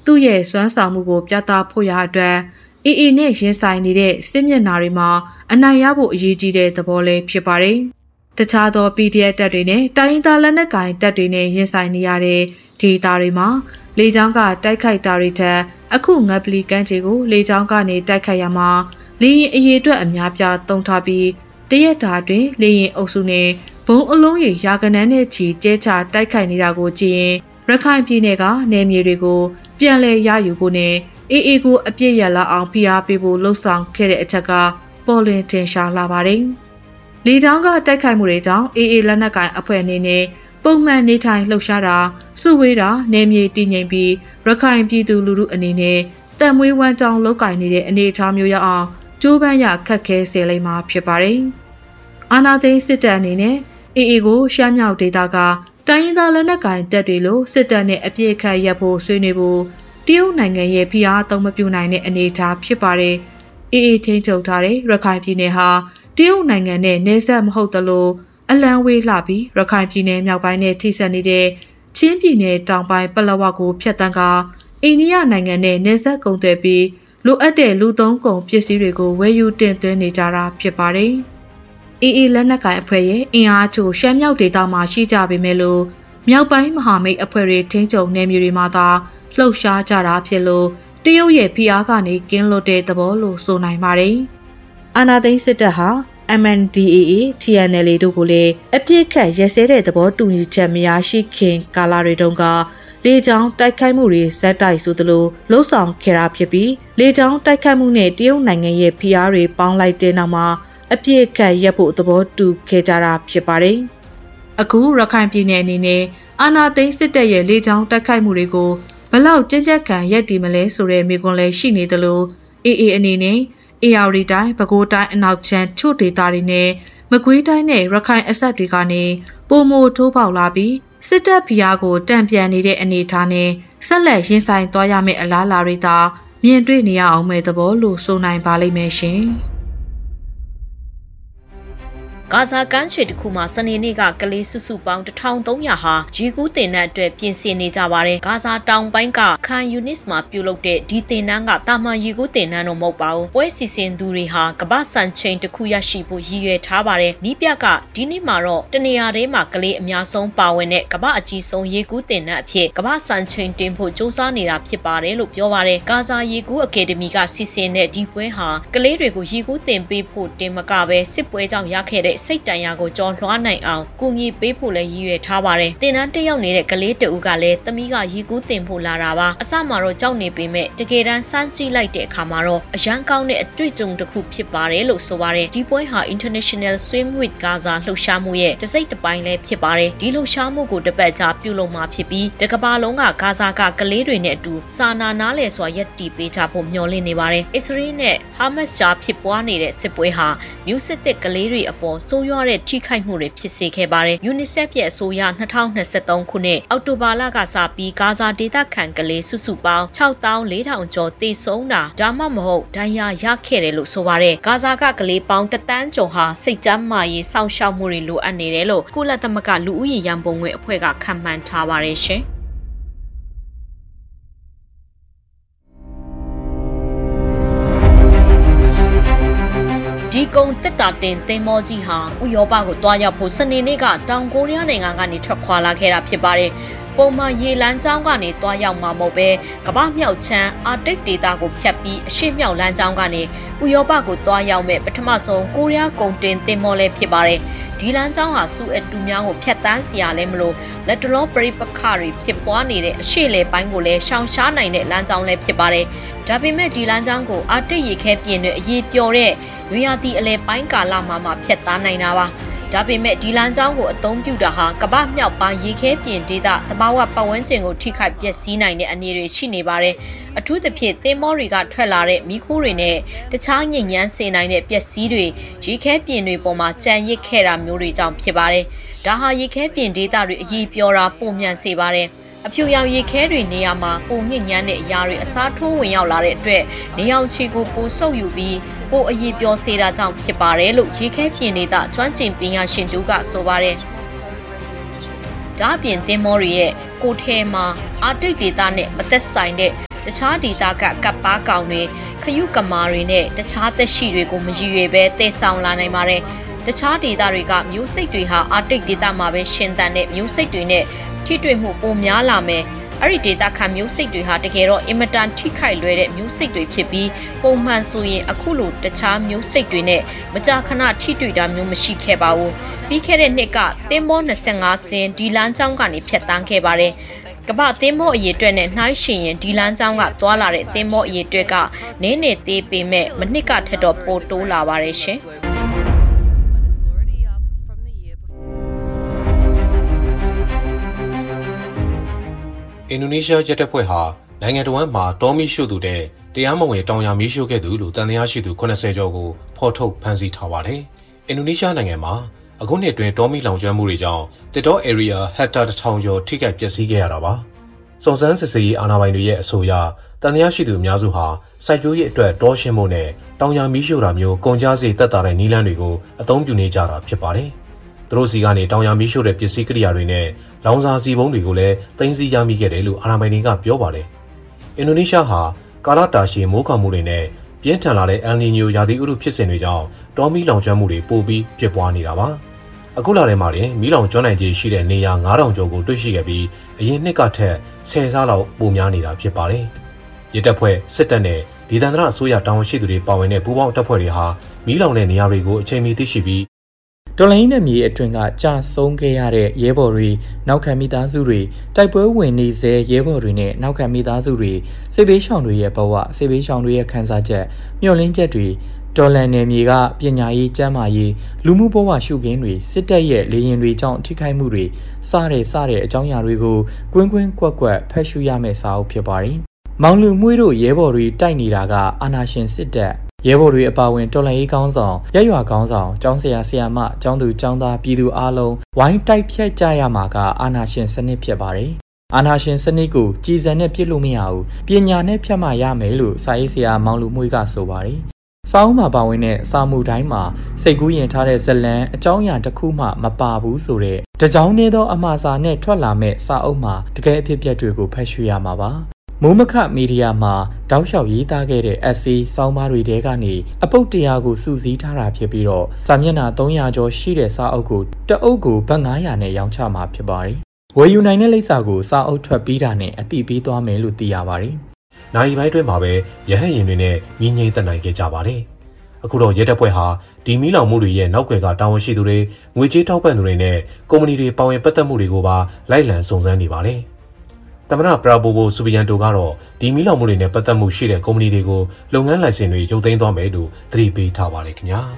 သူ့ရဲ့စွမ်းဆောင်မှုကိုပြသဖို့ရအတွက်AAနဲ့ရင်ဆိုင်နေတဲ့စစ်မျက်နှာတွေမှာအနိုင်ရဖို့အရေးကြီးတဲ့သဘောလေးဖြစ်ပါတယ်။တခြားသော PDF တပ်တွေနဲ့တိုင်းရင်းသားလက်နက်ကိုင်တပ်တွေနဲ့ရင်ဆိုင်နေရတဲ့ဒေသတွေမှာလေကြောင်းကတိုက်ခိုက်တာတွေထက်အခုငပလီကမ်းခြေကိုလေကြောင်းကနေတိုက်ခိုက်ရမှာလေရင်အရေးအတွက်အများပြားသုံးထားပြီးတရက်တာတွင်လေရင်အုပ်စုနဲ့ဘုံအလုံးရေရာကနန်းနဲ့ချီကျဲချတိုက်ခိုက်နေတာကိုကြည့်ရင်ရခိုင်ပြည်နယ်ကနယ်မြေတွေကိုပြန်လည်ရယူဖို့နဲ့AAကိုအပြည့်ရလာအောင်ဖိအားပေးဖို့လှုံ့ဆော်ခဲ့တဲ့အချက်ကပေါ်လွင်ထင်ရှားလာပါတယ်။လေကြောင်းကတိုက်ခိုက်မှုတွေကြောင့်AAလက်နက်ကိုင်အဖွဲ့အနေနဲ့ပုံမှန်နေထိုင်လှုပ်ရှားတာစုဝေးတာနယ်မြေတည်ငြိမ်ပြီးရခိုင်ပြည်သူလူထုအနေနဲ့တံမွေးဝမ်းကြောင်းလောက်ကင်နေတဲ့အနေအထားမျိုးရအောင်ကျိုးပန်းရခက်ခဲစေလိမ့်မှာဖြစ်ပါတယ်။အာဏာသိမ်းစစ်တပ်အနေနဲ့AAကိုရှမ်းမြောက်ဒေသကတိုင်းရင်းသားလက်နက်ကိုင်တပ်တွေလိုစစ်တပ်နဲ့အပြည့်အခတ်ရပ်ဖို့ဆွေးနွေးဖို့တရုတ်နိုင်ငံရဲ့ဖိအားသုံးမပြုနိုင်တဲ့အနေအထားဖြစ်ပါတယ်။ AAထိန်းချုပ်ထားတဲ့ရခိုင်ပြည်နယ်ဟာတရုတ်နိုင်ငံနဲ့နယ်စပ်မဟုတ်သလိုအလံဝေးလှပြီးရခိုင်ပြည်နယ်မြောက်ပိုင်းနဲ့ထိစပ်နေတဲ့ချင်းပြည်နယ်တောင်ပိုင်းပလက်ဝကိုဖျက်ဆီးကအိန္ဒိယနိုင်ငံနဲ့နယ်စပ်ကုန်သွယ်ပြီးလိုအပ်တဲ့လူသုံးကုန်ပစ္စည်းတွေကိုဝယ်ယူတင်သွင်းနေကြတာဖြစ်ပါတယ်။ AAလက်နက်ကိုင်အဖွဲ့ရဲ့အင်အားချို့ရှမ်းမြောက်ဒေသမှာရှိကြပေမဲ့လို့မြောက်ပိုင်းမဟာမိတ်အဖွဲ့တွေထိန်းချုပ်နယ်မြေတွေမှာသာလှုပ်ရှားကြတာဖြစ်လို့တရုတ်ရဲ့ဖိအားကနေကင်းလွတ်တဲ့သဘောလို့ဆိုနိုင်ပါတယ်။အာဏာသိမ်းစစ်တပ်ဟာ MNDAA, TNLA တို့ကိုလည်းအပြစ်ခတ်ရဲစဲတဲ့သဘောတူညီချက်မရရှိခင်ကာလတွေတုန်းကလေကြောင်းတိုက်ခိုက်မှုတွေဇက်တိုက်ဆိုသလိုလှုံ့ဆော်ခဲ့တာဖြစ်ပြီးလေကြောင်းတိုက်ခိုက်မှုနဲ့တရုတ်နိုင်ငံရဲ့ဖိအားတွေပေါင်းလိုက်တဲ့နောက်မှာအပြစ်ခတ်ရပ်ဖို့သဘောတူခဲ့ကြတာဖြစ်ပါတယ်။အခုရခိုင်ပြည်နယ်အနေနဲ့အာဏာသိမ်းစစ်တပ်ရဲ့လေကြောင်းတိုက်ခိုက်မှုတွေကိုဘလောက်ကြမ်းကြမ်းခံရပ်တည်မလဲဆိုတဲ့မေးခွန်းလည်းရှိနေသလို AA အနေနဲ့AR တိုင်းပဲခူးတိုင်းအနောက်ချမ်းချို့ဒေသတွေနဲ့မကွေးတိုင်းနဲ့ရခိုင်အဆက်တွေကနေပုံမိုထိုးပေါက်လာပြီးစစ်တပ်ဖိအားကိုတံပြန်နေတဲ့အနေအထားနဲ့ဆက်လက်ရင်ဆိုင်သွားရမယ့်အလားအလာတွေသာမြင်တွေ့နေရအောင်မဲ့သဘောလို့ဆိုနိုင်ပါလိမ့်မယ်ရှင်။ဂါဇာကမ်းခြေတစ်ခုမှာစနေနေ့ကကလေးစုစုပေါင်း1300ဟာရေကူးတင်တဲ့အတွက်ပြင်ဆင်နေကြပါတယ်။ဂါဇာတောင်ပိုင်းကခန်ယူနစ်မှာပြုလုပ်တဲ့ဒီတင်နန်းကတာမန်ရေကူးတင်နန်းတော့မဟုတ်ပါဘူး။ပွဲစီစဉ်သူတွေဟာကမ္ဘာစံချိန်တစ်ခုရရှိဖို့ရည်ရွယ်ထားပါတယ်။နီးပြကဒီနေ့မှာတော့တနေရာထဲမှာကလေးအများဆုံးပါဝင်တဲ့ကမ္ဘာအကြီးဆုံးရေကူးတင်နန်းအဖြစ်ကမ္ဘာစံချိန်တင်ဖို့စ조사နေတာဖြစ်ပါတယ်လို့ပြောပါတယ်။ဂါဇာရေကူးအကယ်ဒမီကစီစဉ်တဲ့ဒီပွဲဟာကလေးတွေကိုရေကူးတင်ပေးဖို့တင်မကပဲစစ်ပွဲကြောင့်ရခဲ့တဲ့စိတ်တန်ရာကိုကြော်လွှားနိုင်အောင်ကူညီပေးဖို့လည်းရည်ရွယ်ထားပါတယ်။တင်နန်းတက်ရောက်နေတဲ့ကလေးတဦးကလည်းသမီးကရေကူးတင်ဖို့လာတာပါ။အစမှာတော့ကြောက်နေပေမဲ့တကယ်တမ်းစမ်းကြည့်လိုက်တဲ့အခါမှာတော့အရန်ကောင်းတဲ့အတွေ့အကြုံတစ်ခုဖြစ်ပါတယ်လို့ဆိုပါတယ်။ဒီပွဲဟာ International Swim with Gaza လှုပ်ရှားမှုရဲ့တစ်စိတ်တစ်ပိုင်းလည်းဖြစ်ပါတယ်။ဒီလှုပ်ရှားမှုကိုတစ်ပတ်ကြာပြုလုပ်မှာဖြစ်ပြီးတကမ္ဘာလုံးကဂါဇာကကလေးတွေနဲ့အတူစာနာနားလည်စွာရပ်တည်ပေးကြဖို့မျှော်လင့်နေပါတယ်။အစ္စရေးနဲ့ဟာမတ်စ်ကြားဖြစ်ပွားနေတဲ့စစ်ပွဲဟာမျိုးစစ်သစ်ကလေးတွေအပေါ်ဆိုးရွားတဲ့ထိခိုက်မှုတွေဖြစ်စေခဲ့ပါတယ်။ UNICEF ရဲ့အဆိုအရ2023ခုနှစ်အောက်တိုဘာလကစပြီးဂါဇာဒေသခံကလေးစုစုပေါင်း6400ကျော်သေဆုံးတာဒါမှမဟုတ်ဒဏ်ရာရခဲ့တယ်လို့ဆိုပါတယ်။ဂါဇာကကလေးပေါင်း1,000,000 ကျော်ဟာစိတ်ကျန်းမာရေးစောင့်ရှောက်မှုတွေလိုအပ်နေတယ်လို့ကုလသမဂ္ဂလူဦးရေရန်ပုံငွေအဖွဲ့ကခန့်မှန်းထားပါတယ်ရှင်။ဒီကုံတက်တာတင်သင်္ဘောကြီးဟာဥရောပကိုတွားရောက်ဖို့စနေနေ့ကတောင်ကိုရီးယားနိုင်ငံကနေထွက်ခွာလာခဲ့တာဖြစ်ပါတယ်။ပုံမှန်ရေလမ်းကြောင်းကနေတွားရောက်မှာမဟုတ်ပဲကမ္ဘာမြောက်ချမ်းအာတိတ်ဒေသကိုဖြတ်ပြီးအရှေ့မြောက်လမ်းကြောင်းကနေဥရောပကိုတွားရောက်မဲ့ပထမဆုံးကိုရီးယားကုန်တင်သင်္ဘောလည်းဖြစ်ပါတယ်။ဒီလမ်းကြောင်းဟာစူအက်တူများကိုဖြတ်တန်းစရာလည်းမလိုလက်တလောပရိပခတွေဖြစ်ပွားနေတဲ့အရှေ့လေပိုင်းကိုလည်းရှောင်ရှားနိုင်တဲ့လမ်းကြောင်းလည်းဖြစ်ပါတယ်။ဒါပေမဲ့ဒီလမ်းကြောင်းကိုအာတိတ်ရေခဲပြင်တွေအရေးပျော်တဲ့နွေရာသီအလဲပိုင်းကာလမှာဖြတ်သားနိုင်တာပါ။ဒါပေမဲ့ဒီလမ်းကြောင်းကိုအသုံးပြုတာဟာကမ္ဘာမြောက်ပိုင်းရေခဲပြင်ဒေသသဘာဝပတ်ဝန်းကျင်ကိုထိခိုက်ပျက်စီးနိုင်တဲ့အနေတွေရှိနေပါတယ်။အထူးသဖြင့်သင်္ဘောတွေကထွက်လာတဲ့မီးခိုးတွေနဲ့တခြားညစ်ညမ်းစေနိုင်တဲ့ပျက်စီးတွေရေခဲပြင်တွေပေါ်မှာကြံရစ်ခဲ့တာမျိုးတွေကြောင့်ဖြစ်ပါတယ်။ဒါဟာရေခဲပြင်ဒေသတွေအရေးပြောတာပုံမြန်စေပါတယ်။အဖြူရောင်ရေခဲတွေနေရာမှာပုံညစ်ညမ်းတဲ့အရာတွေအစားထိုးဝင်ရောက်လာတဲ့အတွက်နေအောင်ချီကိုပိုဆုပ်ယူပြီးပိုအရေးပြောစေတာကြောင့်ဖြစ်ပါတယ်လို့ရေခဲပြင်ဒေသကျွမ်းကျင်ပညာရှင်တို့ကဆိုပါတယ်။ဒါ့အပြင်သင်္ဘောတွေရဲ့ကိုထဲမှာအာတိတ်ဒေသနဲ့မသက်ဆိုင်တဲ့ခြားဒေသကကပ်ပါကောင်တွေခရုကမာတွေနဲ့တခြားသက်ရှိတွေကိုမရည်ရွယ်ပဲတည်ဆောင်လာနိုင်ပါတယ်တခြားဒေသတွေကမျိုးစိတ်တွေဟာအာတိတ်ဒေသမှာပဲရှင်သန်တဲ့မျိုးစိတ်တွေနဲ့ထိတွေ့မှုပိုများလာမယ်အဲ့ဒီဒေတာခံမျိုးစိတ်တွေဟာတကယ်တော့အင်မတန်ထိခိုက်လွယ်တဲ့မျိုးစိတ်တွေဖြစ်ပြီးပုံမှန်ဆိုရင်အခုလိုတခြားမျိုးစိတ်တွေနဲ့မကြာခဏထိတွေ့တာမျိုးမရှိခဲ့ပါဘူးပြီးခဲ့တဲ့နှစ်ကသင်းဘော25စင်းဒီလမ်းကြောင်းကနေဖြတ်တန်းခဲ့ပါတယ်ကမ္ဘာသင်းဘောအရေးအတွက်နဲ့နှိုင်းယှဉ်ရင်ဒီလမ်းကြောင်းကသွားလာတဲ့သင်းဘောအရေးအတွက်ကနည်းနည်းသေးပေမဲ့မနှစ်ကထက်တော့ပိုတိုးလာပါတယ်ရှင်အင်ဒိုနီးရှားရက်တပ်ဖွဲ့ဟာနိုင်ငံတော်မှာတောမီရှို့သူတဲ့တရားမဝင်တောင်ယာမီးရှို့ခဲ့သူလို့တန်တရားရှိသူ80ကျော်ကိုဖော်ထုတ်ဖမ်းဆီးထားပါတယ်။အင်ဒိုနီးရှားနိုင်ငံမှာအခုနှစ်အတွင်းတောမီလောင်ကျွမ်းမှုတွေကြောင့်တစ်တော area ဟက်တာ1000ကျော်ထိခိုက်ပျက်စီးခဲ့ရတာပါ။စုံစမ်းစစ်ဆေးရေးအာဏာပိုင်တွေရဲ့အဆိုအရတန်တရားရှိသူအများစုဟာစိုက်ပျိုးရေးအတွက်တောရှင်းဖို့နဲ့တောင်ယာမီးရှို့တာမျိုးကုန်ကျစရိတ်သက်သာတဲ့နည်းလမ်းတွေကိုအသုံးပြုနေကြတာဖြစ်ပါတယ်။သူတို့စီကနေတောင်ယာမီးရှို့တဲ့ပစ္စည်းကိရိယာတွေနဲ့လောင်စာစီပုံးတွေကိုလည်းတင်စီရမိခဲ့တယ်လို့အာဏာပိုင်တွေကပြောပါတယ်။အင်ဒိုနီးရှားဟာကာလတာရှည်မိုးခေါင်မှုတွေနဲ့ပြင်းထန်လာတဲ့အယ်နီညိုရာသီဥတုဖြစ်စဉ်တွေကြောင့်တောမီးလောင်ကျွမ်းမှုတွေပိုပြီးဖြစ်ပွားနေတာပါ။အခုလထဲမှာတင်မီးလောင်ကျွမ်းနိုင်ခြေရှိတဲ့နေရာ9000ကျော်ကိုတွေ့ရှိခဲ့ပြီးအရင်နှစ်ကထက်10ဆလောက်ပိုများနေတာဖြစ်ပါတယ်။ရဲတပ်ဖွဲ့စစ်တပ်နဲ့ဒေသန္တရအစိုးရတာဝန်ရှိသူတွေပါဝင်တဲ့ပူးပေါင်းတပ်ဖွဲ့တွေဟာမီးလောင်တဲ့နေရာတွေကိုအချိန်မီသိရှိပြီးတော်လိုင်းနဲ့မြေအတွင်းကကြာဆုံးခဲ့ရတဲ့ရဲဘော်တွေနောက်ခံမိသားစုတွေတိုက်ပွဲဝင်နေစေရဲဘော်တွေနဲ့နောက်ခံမိသားစုတွေစစ်ဘေးရှောင်တွေရဲ့ဘဝစစ်ဘေးရှောင်တွေရဲ့ခံစားချက်မျှော်လင့်ချက်တွေတော်လန်နယ်မြေကပညာရေးကျန်းမာရေးလူမှုဘဝရှုခင်းတွေစစ်တပ်ရဲ့လေရင်တွေကြောင့်ထိခိုက်မှုတွေစတဲ့အကြောင်းအရာတွေကိုကွင်းကွင်းကွက်ကွက်ဖတ်ရှုရမယ့်စာအုပ်ဖြစ်ပါတယ်။မောင်လူမှုတို့ရဲဘော်တွေတိုက်နေတာကအာဏာရှင်စစ်တပ်ရဲဘော်တွေအပါအဝင်တော်လှန်ရေးကောင်းဆောင်ရက်ရွာကောင်းဆောင်ကျောင်းဆရာဆရာမကျောင်းသူကျောင်းသားပြည်သူအားလုံးဝိုင်းတိုက်ဖြတ်ကြရမှာကအာဏာရှင်စနစ်ဖြစ်ပါတယ်။အာဏာရှင်စနစ်ကိုကြည်စံနဲ့ပြစ်လို့မရဘူးပညာနဲ့ဖြတ်မှရမယ်လို့စာရေးဆရာမောင်လူမှုကဆိုပါတယ်။စာအုပ်မှာပါဝင်တဲ့စာမှုတိုင်းမှာစိတ်ကူးရင်ထားတဲ့ဇလံအကြောင်းအရာတစ်ခုမှမပါဘူးဆိုတဲ့တကြောင်နေသောအမှားစာနဲ့ထွက်လာမဲ့စာအုပ်မှာတကယ်အဖြစ်အပျက်တွေကိုဖတ်ရှုရမှာပါ။မိုးမခမီဒီယာမှာတောက်လျှောက်ရေးသားခဲ့တဲ့ essay ဆောင်းပါးတွေထဲကနေအပုတ်100ကိုစုစည်းထားတာဖြစ်ပြီးတော့စာမျက်နှာ300ကျော်ရှိတဲ့စာအုပ်ကိုတအုပ်ကိုဘတ်900နဲ့ရောင်းချမှာဖြစ်ပါတယ်။ဝယ်ယူနိုင်တဲ့လိပ်စာကိုစာအုပ်ထွက်ပြီးတာနဲ့အတိပေးသွားမယ်လို့သိရပါတယ်။နိုင်ပိုင်းတွင်မှာပဲရဟတ်ရင်တွေနဲ့မြင်းငိမ့်သက်နိုင်ခဲ့ကြပါတယ်။အခုတော့ရဲတပ်ဖွဲ့ဟာဒီမီးလောင်မှုတွေရဲ့နောက်ွယ်ကတာဝန်ရှိသူတွေငွေကြေးထောက်ပံ့သူတွေနဲ့ကုမ္ပဏီတွေပါဝင်ပတ်သက်မှုတွေကိုပါလိုက်လံစုံစမ်းနေပါတယ်။သမရပရာဘိုဘိုစူပီယန်တိုကတော့ဒီမီးလောင်မှုတွေနဲ့ပတ်သက်မှုရှိတဲ့ကုမ္ပဏီတွေကိုလုပ်ငန်းလိုင်စင်တွေရုပ်သိမ်းသွားမယ်လို့သတိပေးထားပါတယ်ခင်ဗျာ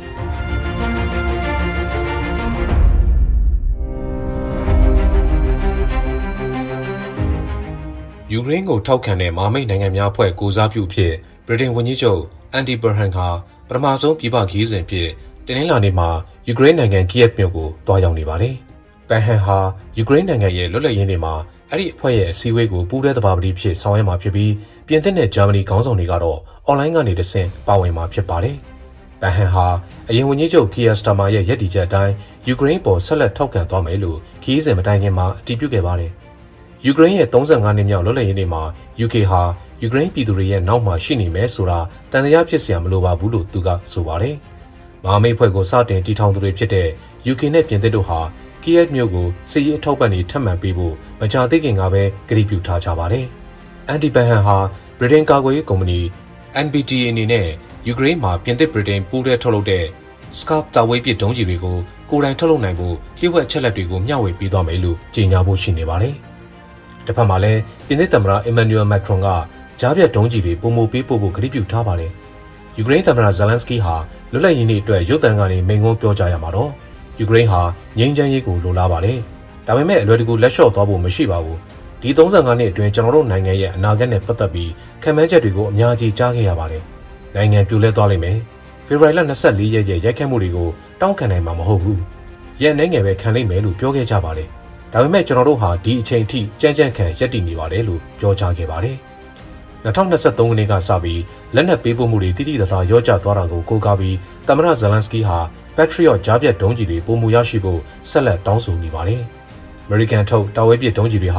ယူကရိန်းကိုထောက်ခံတဲ့မဟာမိတ်နိုင်ငံများအဖွဲ့ကိုစားပြုဖြစ်ဗြိတိန်ဝန်ကြီးချုပ်အန်ဒီဘရဟန်ကပထမဆုံးပြည်ပခရီးစဉ်ဖြစ်တင်နင်္လာနေ့မှာယူကရိန်းနိုင်ငံကီယက်မြို့ကိုတွားရောက်နေပါတယ်။ဘန်ဟန်ဟာယူကရိန်းနိုင်ငံရဲ့လွတ်လပ်ရေးနေ့မှာအဲ့ဒီအဖွဲ့ရဲ့အစည်းအဝေးကိုပူးတွဲသဘာပတိဖြစ်ဆောင်ရွက်မှာဖြစ်ပြီးပြင်သစ်နဲ့ဂျာမနီခေါင်းဆောင်တွေကတော့အွန်လိုင်းကနေတဆင့်ပါဝင်မှာဖြစ်ပါတယ်။ဘန်ဟန်ဟာအရင်ဝန်ကြီးချုပ်ကီယာစတာမာရဲ့ရည်တည်ချက်အတိုင်းယူကရိန်းပေါ်ဆက်လက်ထောက်ခံသွားမယ်လို့ခရီးစဉ်မတိုင်ခင်မှာအတည်ပြုခဲ့ပါတယ်။ယူကရိန်းရဲ့35နှစ်မြောက်လွတ်လပ်ရေးနေ့မှာ UK ဟာယူကရိန်းပြည်သူတွေရဲ့နောက်မှာရှိနေမယ်ဆိုတာတန်တရားဖြစ်စရာမလိုပါဘူးလို့သူကဆိုပါတယ်။မဟာမိတ်ဖွဲ့ကိုစတင်တည်ထောင်သူတွေဖြစ်တဲ့ UK နဲ့ပြင်သစ်တို့ဟာကီယက်မြို့ကိုစစ်ရေးအထောက်ပံ့တွေထပ်မံပေးဖို့မကြာသေးခင်ကပဲကတိပြုထားကြပါတယ်။အန်တီဘန်ဟန်ဟာဗြိတိန်ကာကွယ်ရေးကုမ္ပဏီ NBTA အနေနဲ့ယူကရိန်းမှာပြင်သစ်ဗြိတိန်ပူးတွဲထုတ်လုပ်တဲ့ Scalp တာဝေးပစ်ဒုံးကျည်တွေကိုကိုယ်တိုင်ထုတ်လုပ်နိုင်ဖို့လျှို့ဝှက်ချက်လက်တွေကိုမျှဝေပေးသွားမယ်လို့ကြေညာဖို့ရှိနေပါတယ်။တစ်ဖက်မှာလည်းပြင်သစ်သမ္မတအီမန်နျူယ်မက်ခရွန်ကကြားပြတ်ဒုံးကျည်တွေပုံမပေးဖို့ကတိပြုထားပါတယ်။ယူကရိန်းသမ္မတဇလန်စကီဟာလွတ်လပ်ရေးနေ့အတွက်ရုပ်သံကနေမိန့်ခွန်းပြောကြားရမှာတော့ယူကရိန်းဟာငြိမ်းချမ်းရေးကိုလိုလားပါတယ်။ဒါပေမဲ့အလွယ်တကူလက်လျှော့သွားဖို့မရှိပါဘူး။ဒီ35နှစ်အတွင်းကျွန်တော်တို့နိုင်ငံရဲ့အနာဂတ်နဲ့ပတ်သက်ပြီးခံမှန်းချက်တွေကိုအများကြီးကြားခဲ့ရပါတယ်။နိုင်ငံပြိုလဲသွားလိမ့်မယ်။ဖေဖော်ဝါရီလ24ရက်ရဲ့ရိုက်ခတ်မှုတွေကိုတောင်းခံနိုင်မှာမဟုတ်ဘူး။ရက်နှဲငယ်ပဲခံလိမ့်မယ်လို့ပြောခဲ့ကြပါတယ်။ဒါပေမဲ့ကျွန်တော်တို့ဟာဒီအချိန်ထိကြမ်းကြမ်းခံရပ်တည်နေပါတယ်လို့ပြောကြားခဲ့ပါတယ်။2023ခုနှစ်ကစပြီးလက်နက်ပေးပို့မှုတွေတိတိကျကျရော့ကျသွားတာကိုကိုးကားပြီးသမ္မတဇလန်စကီဟာPatriot ကြားပြတ်ဒုံးကျည်တွေပုံမူရရှိဖို့ဆက်လက်တောင်းဆိုနေပါတယ်။ American ထုတ်တာဝဲပစ်ဒုံးကျည်တွေဟာ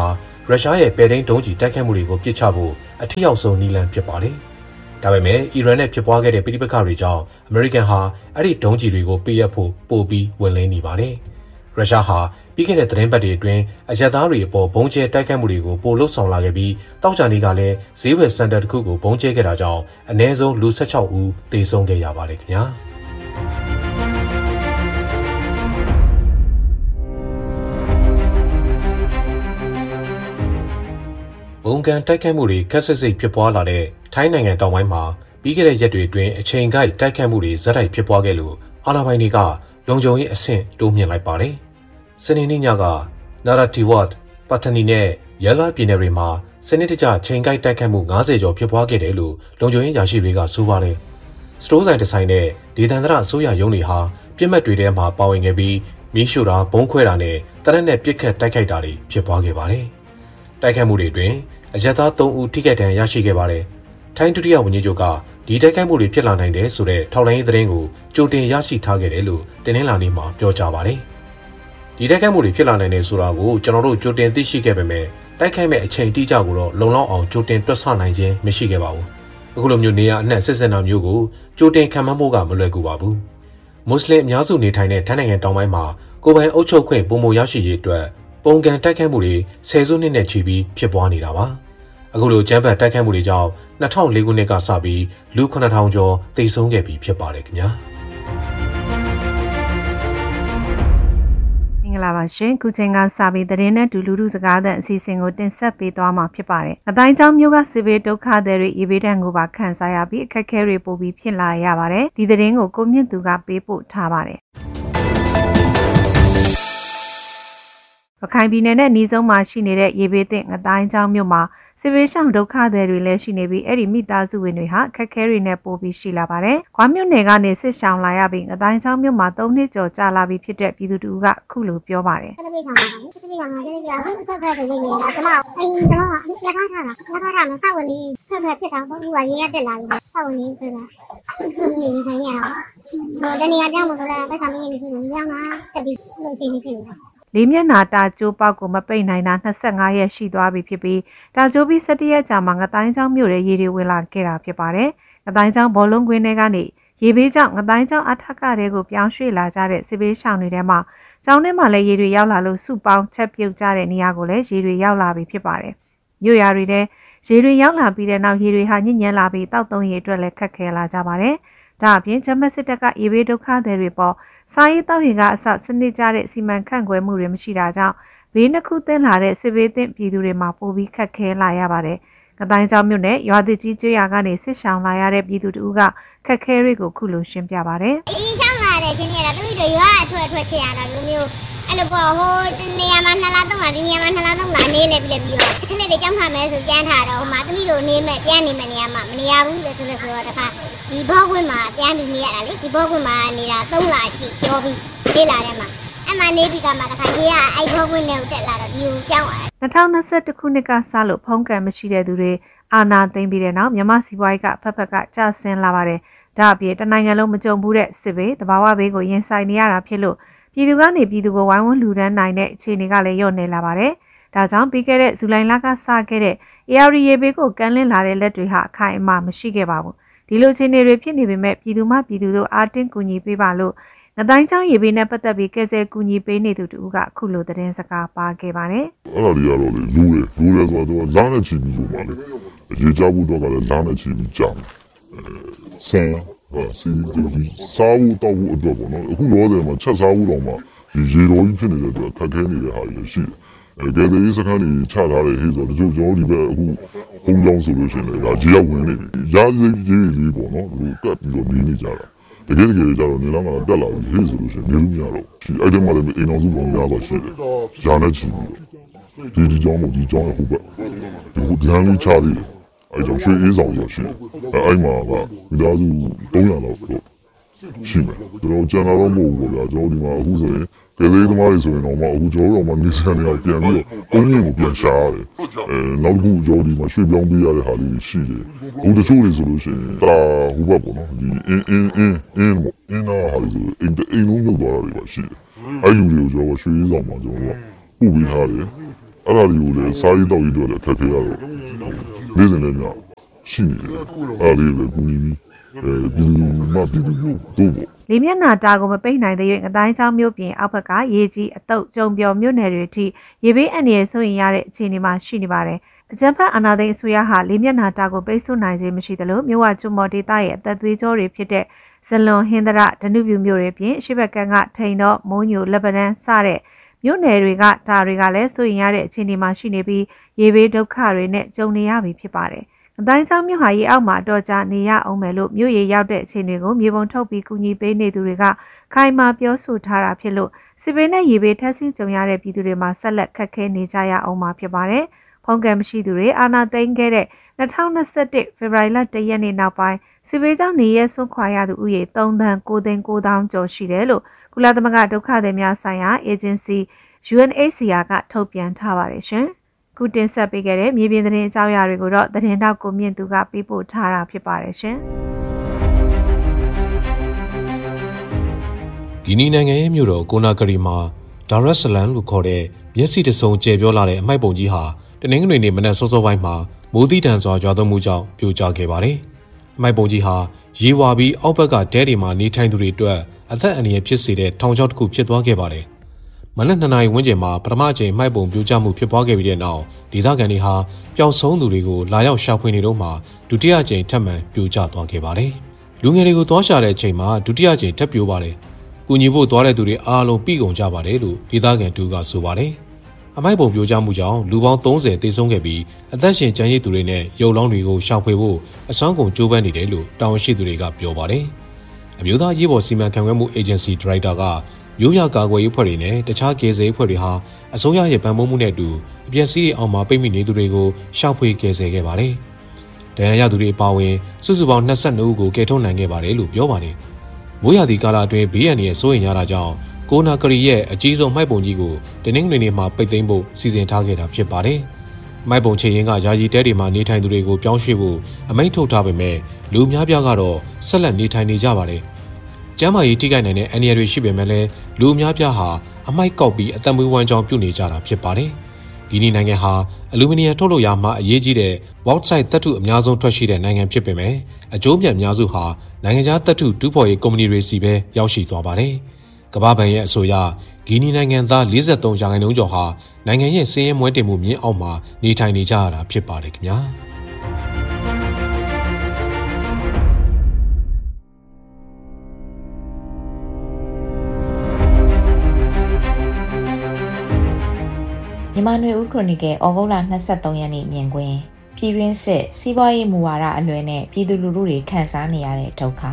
ရုရှားရဲ့ပဲ့ထိန်းဒုံးကျည်တိုက်ခိုက်မှုတွေကိုပစ်ချဖို့အထက်ရောက်ဆုံးနည်းလမ်းဖြစ်ပါတယ်။ဒါပေမဲ့အီရန်နဲ့ဖြစ်ပွားခဲ့တဲ့ပဋိပက္ခတွေကြောင့်အမေရိကန်ဟာအဲ့ဒီဒုံးကျည်တွေကိုပေးအပ်ဖို့ပို့ပြီးဝင်လင်းနေပါတယ်။ရုရှားဟာပြီးခဲ့တဲ့သတင်းပတ်တွေအတွင်းအရက်သားတွေအပေါ်ဘုံကျဲတိုက်ခိုက်မှုတွေကိုပို့လှုပ်ဆောင်လာခဲ့ပြီးတောက်ချာနေကလည်းဈေးဝယ်စင်တာတစ်ခုကိုဘုံကျဲခဲ့တာကြောင့်အနည်းဆုံးလူ16ဦးသေဆုံးခဲ့ရပါတယ်ခင်ဗျာ။ဘုံကန်တိုက်ခိုက်မှုတွေခက်ဆစ်စိတ်ဖြစ်ပွားလာတဲ့ထိုင်းနိုင်ငံတောင်ပိုင်းမှာပြီးခဲ့တဲ့ရက်တွေအတွင်းအချိန်ကိုက်တိုက်ခိုက်မှုတွေဇက်တိုက်ဖြစ်ပွားခဲ့လို့အာဏာပိုင်တွေကလုံခြုံရေးအဆင့်တိုးမြှင့်လိုက်ပါတယ်။စနေနေ့ညကနာရာတီဝတ်ပတ်တနီနဲ့ရလာပြည်နယ်တွေမှာစနစ်တကျချိန်ကိုက်တိုက်ခိုက်မှု90ကျော်ဖြစ်ပွားခဲ့တယ်လို့လုံခြုံရေးရာရှိတွေကဆိုပါတယ်။စတိုးဆိုင်တစ်ဆိုင်နဲ့ဒေသန္တရအစိုးရရုံးတွေဟာပြစ်မှတ်တွေထဲမှာပါဝင်ခဲ့ပြီးမီးရှို့တာဘုံခွဲတာနဲ့တနက်နဲ့ပစ်ခတ်တိုက်ခိုက်တာတွေဖြစ်ပွားခဲ့ပါတယ်။တိုက်ခိုက်မှုတွေအတွင်းအရက်သား3ဦးထိခိုက်ဒဏ်ရာရရှိခဲ့ပါတယ်။ထိုင်းဒုတိယဝန်ကြီးချုပ်ကဒီတိုက်ခိုက်မှုတွေဖြစ်လာနိုင်တယ်ဆိုတဲ့ထောက်လှမ်းရေးသတင်းကိုကြိုတင်ရရှိထားခဲ့တယ်လို့တင်းနှင်းလာနေမှာပြောကြားပါတယ်။ဒီတိုက်ခိုက်မှုတွေဖြစ်လာနိုင်တယ်ဆိုတာကိုကျွန်တော်တို့ကြိုတင်သိရှိခဲ့ပေမဲ့တိုက်ခိုက်မဲ့အချိန်တိကျကိုတော့လုံလောက်အောင်ကြိုတင်တွက်ဆနိုင်ခြင်းမရှိခဲ့ပါဘူး။အခုလိုမျိုးနေရာအနှံ့စစ်စင်တာမျိုးကိုကြိုတင်ခံမှန်းဖို့ကမလွယ်ကူပါဘူး။မွတ်စလင်အများစုနေထိုင်တဲ့ထိုင်းနိုင်ငံတောင်ပိုင်းမှာကိုယ်ပိုင်အုပ်ချုပ်ခွင့်ပုံမရရှိရေးအတွက်ပုံကန်တိုက်ခိုက်မှုတွေဆယ်စုနှစ်နဲ့ချီပြီးဖြစ်ပွားနေတာပါ။အခုလိုကျန်းဖတ်တိုက်ခိုက်မှုတွေကြောင့်2004ခုနှစ်ကစပြီးလူ9000ကျော်သေဆုံးခဲ့ပြီးဖြစ်ပါတယ်ခင်ဗျာမင်္ဂလာပါရှင်ခုချိန်ကစပြီးသတင်းနဲ့လူလူစကားသံအစီအစဉ်ကိုတင်ဆက်ပေးသွားမှာဖြစ်ပါတယ်အတိုင်းကျောင်းမျိုးကစစ်ဘေးဒုက္ခသည်တွေရေဘေးဒဏ်ကိုပါခံစားရပြီးအခက်အခဲတွေပိုပြီးဖြစ်လာရပါတယ်ဒီသတင်းကိုကိုမြင့်သူကပေးပို့ထားပါတယ်ရခိုင်ပြည်နယ်နဲ့နှီးဆုံးမှာရှိနေတဲ့ရေဘေးသင့်အတိုင်းကျောင်းမျိုးမှာစစ်ဘေးရှောင်ဒုက္ခသည်တွေလည်းရှိနေပြီးအဲ့ဒီမိသားစုဝင်တွေဟာခက်ခဲတွေနဲ့ပိုပြီးရှိလာပါတယ်။ခွာမြို့နယ်ကနေစစ်ရှောင်လာရပြီးအတိုင်းချောင်းမြို့မှာ3နှစ်ကျော်ကြာလာပြီးဖြစ်တဲ့ပြည်သူတို့ကအခုလိုပြောပါတယ်။စစ်ဘေးရှောင်ပါစစ်ဘေးရှောင်ပါစစ်ဘေးရှောင်အခက်ခဲတွေနေနေတာကျွန်မအိမ်ကျွန်မလက်ထားထားတာမဆောက်ဝင်လေးခက်ခဲဖြစ်တာပေါ့ဒီကရင်းရတက်လာပြီဆောက်ဝင်လေးဆိုတာနေဆိုင်ရအောင်တနေရာကြောင်းမဆိုတော့ပတ်စာမင်းနေရှိလို့ညောင်းတာဆက်ပြီးလို့ရှိနေဖြစ်နေတာလေးမျက်နှာတာကျိုးပေါက်ကိုမပိတ်နိုင်တာ25ရက်ရှိသွားပြီဖြစ်ပြီးတာကျိုးပြီး17ရက်ကြာမှငတိုင်းချောင်းမြို့ရဲ့ရေတွေဝင်လာခဲ့တာဖြစ်ပါတယ်။ငတိုင်းချောင်းဘောလုံးကွင်းထဲကနေရေဘေးကြောင့်ငတိုင်းချောင်းအထက်ကတွေကိုပြောင်းရွှေ့လာကြတဲ့စစ်ဘေးရှောင်တွေထဲမှာကျောင်းထဲမှာလည်းရေတွေရောက်လာလို့စုပေါင်းချက်ပြုတ်ကြတဲ့နေရာကိုလည်းရေတွေရောက်လာပြီဖြစ်ပါတယ်။မြို့ရွာတွေထဲရေတွေရောက်လာပြီးတဲ့နောက်ရေတွေဟာညစ်ညမ်းလာပြီးတောက်သုံးရေအတွက်လည်းခက်ခဲလာကြပါတယ်။ဒါအပြင်ဂျမတ်စစ်တပ်ကရေဘေးဒုက္ခသည်တွေပေါ်စားရေးတောက်ရေကအစစနစ်ကျတဲ့စီမံခန့်ခွဲမှုတွေမရှိတာကြောင့်ဘေးနှစ်ခုသင်းလာတဲ့စစ်ဘေးသင့်ပြည်သူတွေမှာပိုပြီးခက်ခဲလာရပါတယ်။ကတိုင်းကျောင်းမြို့နယ်ရွာသစ်ကြီးကျွော်ကနေစစ်ရှောင်လာရတဲ့ပြည်သူတို့ကခက်ခဲတွေကိုခုလိုရှင်းပြပါတယ်။ဒီရှောင်းလာတဲ့ချင်းတွေကသူတို့ရွာအထွက်ချင်ရတာလူမျိုးအဲ့လိုပေါ့ဟိုနေရာမှာ2လ3လဒီနေရာမှာ2လ3လနေလေပြီးတော့ခက်လက်တွေကြောင်းထားမယ်ဆိုကြမ်းထားတော့ဟိုမှာသမီးတို့နေမဲ့ပြန်နေမဲ့နေရာမှာမနေရဘူးလေဆိုတော့တခါဒီဘောကွင်းမှာပြန်ပြီးနေရတာလေဒီဘောကွင်းမှာနေတာ3လရှိပြောပြီးပြေးလာတယ်မှာအဲ့မှာနေပြီးကမှတခါကြီးကအဲ့ဘောကွင်းနဲ့တက်လာတော့ဒီကိုကြောင်း 2021ခုနှစ်ကစလို့ဖုံးကန်မရှိတဲ့သူတွေအာဏာသိမ်းပြီးတဲ့နောက်မြန်မာစီးပွားရေးကဖက်ကကျဆင်းလာပါတယ်ဒါအပြင်တနိုင်ငံလုံးမကြုံဘူးတဲ့စစ်ဘေးတဘာဝဘေးကိုရင်ဆိုင်နေရတာဖြစ်လို့ပြည်သူကနေပြည်သူကိုဝိုင်းဝန်းလူဒန်းနိုင်တဲ့အခြေအနေကလည်းလျော့နေလာပါတယ်ဒါကြောင့်ပြီးခဲ့တဲ့ဇူလိုင်လကစခဲ့တဲ့ AR ရေဘေးကိုကမ်းလှမ်းလာတဲ့လက်တွေဟာအခိုင်အမာမရှိခဲ့ပါဘူးဒီလိုအခြေအနေတွေဖြစ်နေပေမဲ့ပြည်သူမှပြည်သူတို့အားတင်းကူညီပေးပါလို့ငတိုင်းချောင်းရေဘေးနဲ့ပတ်သက်ပြီးကဲဆဲကူညီပေးနေသူတို့ကအခုလိုသတင်းစကားပါခဲ့ပါတယ်။အဲ့ဒါတွေကတော့လေလူတယ်ဆိုတော့လာနဲ့ချီပြီးလို့ပါလေ။ရေချဖို့တော့ကလည်းလာနဲ့ချီပြီးကြာတယ်။ဆန်စီဒီစားဖို့တောက်ဖို့အတွက်ပေါ့နော်။အခုတော့တယ်မှာချက်စားဖို့တော့မှရေတော်ကြီးဖြစ်နေတဲ့အတွက်ခက်ခဲနေတဲ့ဟာတွေရှိတယ်။ကဲတဲ့စခန်းကြီးချထားတဲ့ဟေးဆိုတော့ကျွန်တော်ဒီဘက်အခုဘုံကြောင်းဆိုလို့ရှိရင်လည်းဒါရေရောက်ဝင်နေပြီ။ရာဇကြီးလေးပေါ့နော်။သူကပ်ပြီးတော့နေနေကြတာ။တကယ်ကြတော့နေလာမှာတက်လာပြီးဟေးဆိုလို့ရှိရင်နေလို့မရတော့ဘူးအဲ့ဒီမှာလည်းအိမ်အောင်စုကောင်များတော့ရှိတယ်။ဂျာနဲ့ချီပြီးဒီကြောင်းမို့ဒီကြောင်းရဲ့ဟိုဘက်ဒီလမ်းလေးချသေးတယ်အဲ့ကြောင့်ရွှေအေးဆောင်ရရှိတယ်အဲ့မှာကမိသားစု300လောက်တော့ရှိမယ်ကျွန်တော်ကျန်တော့မဟုတ်ဘူးဗျာကျွန်တော်ဒီမှာအခုဆိုရင်ကဲသေးသမားတွေဆိုရင်တော့အခုကျွန်တော်တို့မှနေစရာနေအောင်ပြန်ပြီးတော့ပုံရင်းကိုပြန်ရှာရတယ်နောက်တစ်ခုကျွန်တော်ဒီမှာရွှေပြောင်းပေးရတဲ့ဟာတွေရှိတယ်ဟိုတချို့တွေဆိုလို့ရှိရင်ဒါဟိုဘက်ပေါ့နော်ဒီအင်းနာဟာဆိုအိမ်လုံးရောက်သွားတာတွေပါရှိတယ်အဲ့လူတွေကိုကျွန်တော်ရွှေရင်းဆောင်မှာကျွန်တော်ကပို့ပေးထားတယ်အဲ့ဒါတွေကိုလည်းစားရေးတောက်ရေးတွေလည်းခက်ခဲရတော့နေ့စဉ်လည်းများရှိနေတယ်အဲ့ဒီလည်းကူညီပြီးပြည်သူတို့ပေါ့လေးမျက်နှာတာကိုမပိတ်နိုင်တဲ့ငတိုင်းချောင်းမြို့ပြင်အောက်ဘက်ကရေကြီးအတုပ်ကြုံပြော်မြို့နယ်တွေအထိရေဘေးအန္တရာယ်ဆိုရင်ရတဲ့အခြေအနေမှာရှိနေပါတယ်။အကြမ်းဖက်အာဏာသိမ်းအစိုးရဟာလေးမျက်နှာတာကိုပိတ်ဆို့နိုင်ခြင်းမရှိသလိုမြို့ဝကျွမော်ဒေသရဲ့အသက်သွေးကြောတွေဖြစ်တဲ့ဇလွန်ဟင်းသရဒနုပြူမြို့တွေပြင်ရှေ့ဘက်ကကထိန်တော့မုံညိုလက်ပတန်းစတဲ့မြို့နယ်တွေကဒါတွေကလည်းဆိုရင်ရတဲ့အခြေအနေမှာရှိနေပြီးရေဘေးဒုက္ခတွေနဲ့ကြုံနေရပြီဖြစ်ပါတယ်။အတိုင်းချောင်းမြို့ဟာရေအောက်မှာအတော်ကြာနေရအောင်မယ်လို့မြို့ရေရောက်တဲ့အခြေအနေကိုမြေပုံထုတ်ပြီးကူညီပေးနေသူတွေကခိုင်မာပြောဆိုထားတာဖြစ်လို့စစ်ဘေးနဲ့ရေဘေးထပ်ဆင့်ကြုံရတဲ့ပြည်သူတွေမှာဆက်လက်ခက်ခဲနေကြရအောင်မှာဖြစ်ပါတယ်။ဖုံးကံမရှိသူတွေအာဏာသိမ်းခဲ့တဲ့2021ဖေဖော်ဝါရီလ1ရက်နေ့နောက်ပိုင်းစစ်ဘေးကြောင့်နေရဆွန့်ခွာရသူဦးရေ3,900,000 ကျော်ရှိတယ်လို့ကုလသမဂ္ဂဒုက္ခသည်များဆိုင်ရာအေဂျင်စီ UNHCR ကထုတ်ပြန်ထားပါတယ်ရှင်။ခုတင်ဆက်ပေးခဲ့တဲ့မြေပြင်သတင်းအကြောင်းအရာတွေကိုတော့သတင်းတောက်ကိုမြင့်သူကပေးပို့ထားတာဖြစ်ပါတယ်ရှင်ဂီနီနိုင်ငံရဲ့မြို့တော်ကိုနာဂရီမှာဒါရက်ဆလမ်လို့ခေါ်တဲ့မျက်စိတစုံကျယ်ပြောလာတဲ့အမိုက်ပုံကြီးဟာတနင်္ဂနွေနေ့မနက်စောစောပိုင်းမှာမိုးသီးတန်စွာရွာသွန်းမှုကြောင့်ပြိုကျခဲ့ပါတယ်။အမိုက်ပုံကြီးဟာရေဝါပြီးအောက်ဘက်ကဒဲတွေမှာနေထိုင်သူတွေအတွက်အသက်အန္တရာယ်ဖြစ်စေတဲ့ထောင်ချောက်တစ်ခုဖြစ်သွားခဲ့ပါတယ်။မနက်2 နာရီဝန်းကျင်မှာပထမအကြိမ်မိုက်ပုံပြိုကျမှုဖြစ်ပွားခဲ့ပြီးတဲ့နောက်ဒေသခံတွေဟာပျောက်ဆုံးသူတွေကိုလာရောက်ရှာဖွေနေတော့မှဒုတိယအကြိမ်ထပ်မံပြိုကျသွားခဲ့ပါတယ်။လူငယ်တွေကိုသွားရှာတဲ့အချိန်မှာဒုတိယအကြိမ်ထပ်ပြိုပါတယ်။ကူညီဖို့သွားတဲ့သူတွေအားလုံးပြီးကုန်ကြပါတယ်လို့ဒေသခံတူကဆိုပါတယ်။အမိုက်ပုံပြိုကျမှုကြောင့်လူပေါင်း30သေဆုံးခဲ့ပြီးအသက်ရှင်ကျန်ရစ်သူတွေနဲ့ရုပ်လောင်းတွေကိုရှာဖွေဖို့အစွမ်းကုန်ကြိုးပမ်းနေတယ်လို့တာဝန်ရှိသူတွေကပြောပါတယ်။အမျိုးသားရေးပေါ်စီမံခန့်ခွဲမှုအေဂျင်စီဒါရိုက်တာကမျိုးရကာကွယ်ရေးဖွဲ့တွေနဲ့တခြားကေဇေးဖွဲ့တွေဟာအစိုးရရဲ့ဗန်ပိုးမှုနဲ့အတူအပျက်စီးအောင်မှာပိတ်မိနေသူတွေကိုရှာဖွေကယ်ဆယ်ခဲ့ပါတယ်။ဒဏ်ရာရသူတွေအပါအဝင်စုစုပေါင်း22ဦးကိုကယ်ထုတ်နိုင်ခဲ့ပါတယ်လို့ပြောပါတယ်။မိုးရာသီကာလအတွင်းဘေးအန္တရာယ်စိုးရိမ်ရတာကြောင့်ကိုနာဂရီရဲ့အကြီးဆုံးမိုက်ပုံကြီးကိုတနင်္ဂနွေနေ့မှာပိတ်သိမ်းဖို့စီစဉ်ထားခဲ့တာဖြစ်ပါတယ်။မိုက်ပုံချေရင်ကယာယီတဲတွေမှာနေထိုင်သူတွေကိုပြောင်းရွှေ့ဖို့အမိန့်ထုတ်ထားပေမဲ့လူများပြားကတော့ဆက်လက်နေထိုင်နေကြပါတယ်။ကျမ်းမာရေးထိခိုက်နိုင်တဲ့အန္တရာယ်တွေရှိပေမဲ့လည်းလူများပြားဟာအမိုက်ကောက်ပြီးအသက်မွေးဝမ်းကြောင်းပြုနေကြတာဖြစ်ပါတယ်။ဂီနီနိုင်ငံဟာအလူမီနီယံထုတ်လုပ်ရာမှာအရေးကြီးတဲ့ bauxite သတ္တုအများဆုံးထွက်ရှိတဲ့နိုင်ငံဖြစ်ပေမဲ့အကျိုးမြတ်အများစုဟာနိုင်ငံခြားသတ္တုတူးဖော်ရေးကုမ္ပဏီတွေစီပဲရောက်ရှိသွားပါတယ်။ကမ္ဘာ့ဘဏ်ရဲ့အဆိုအရဂီနီနိုင်ငံသား43%ကျော်ဟာနိုင်ငံရဲ့စည်ရင်းမွဲတင်မှုမြင့်အောင်မှာနေထိုင်နေကြရတာဖြစ်ပါတယ်ခင်ဗျာ။မြန်မာနွေဦးခရိုနီကယ်ဩဂုတ်လ23ရက်နေ့မြင်ကွင်းပြည်ရင်းစစ်စီးပွားရေးမူဝါဒအလွဲနဲ့ပြည်သူလူထုတွေခံစားနေရတဲ့ဒုက္ခ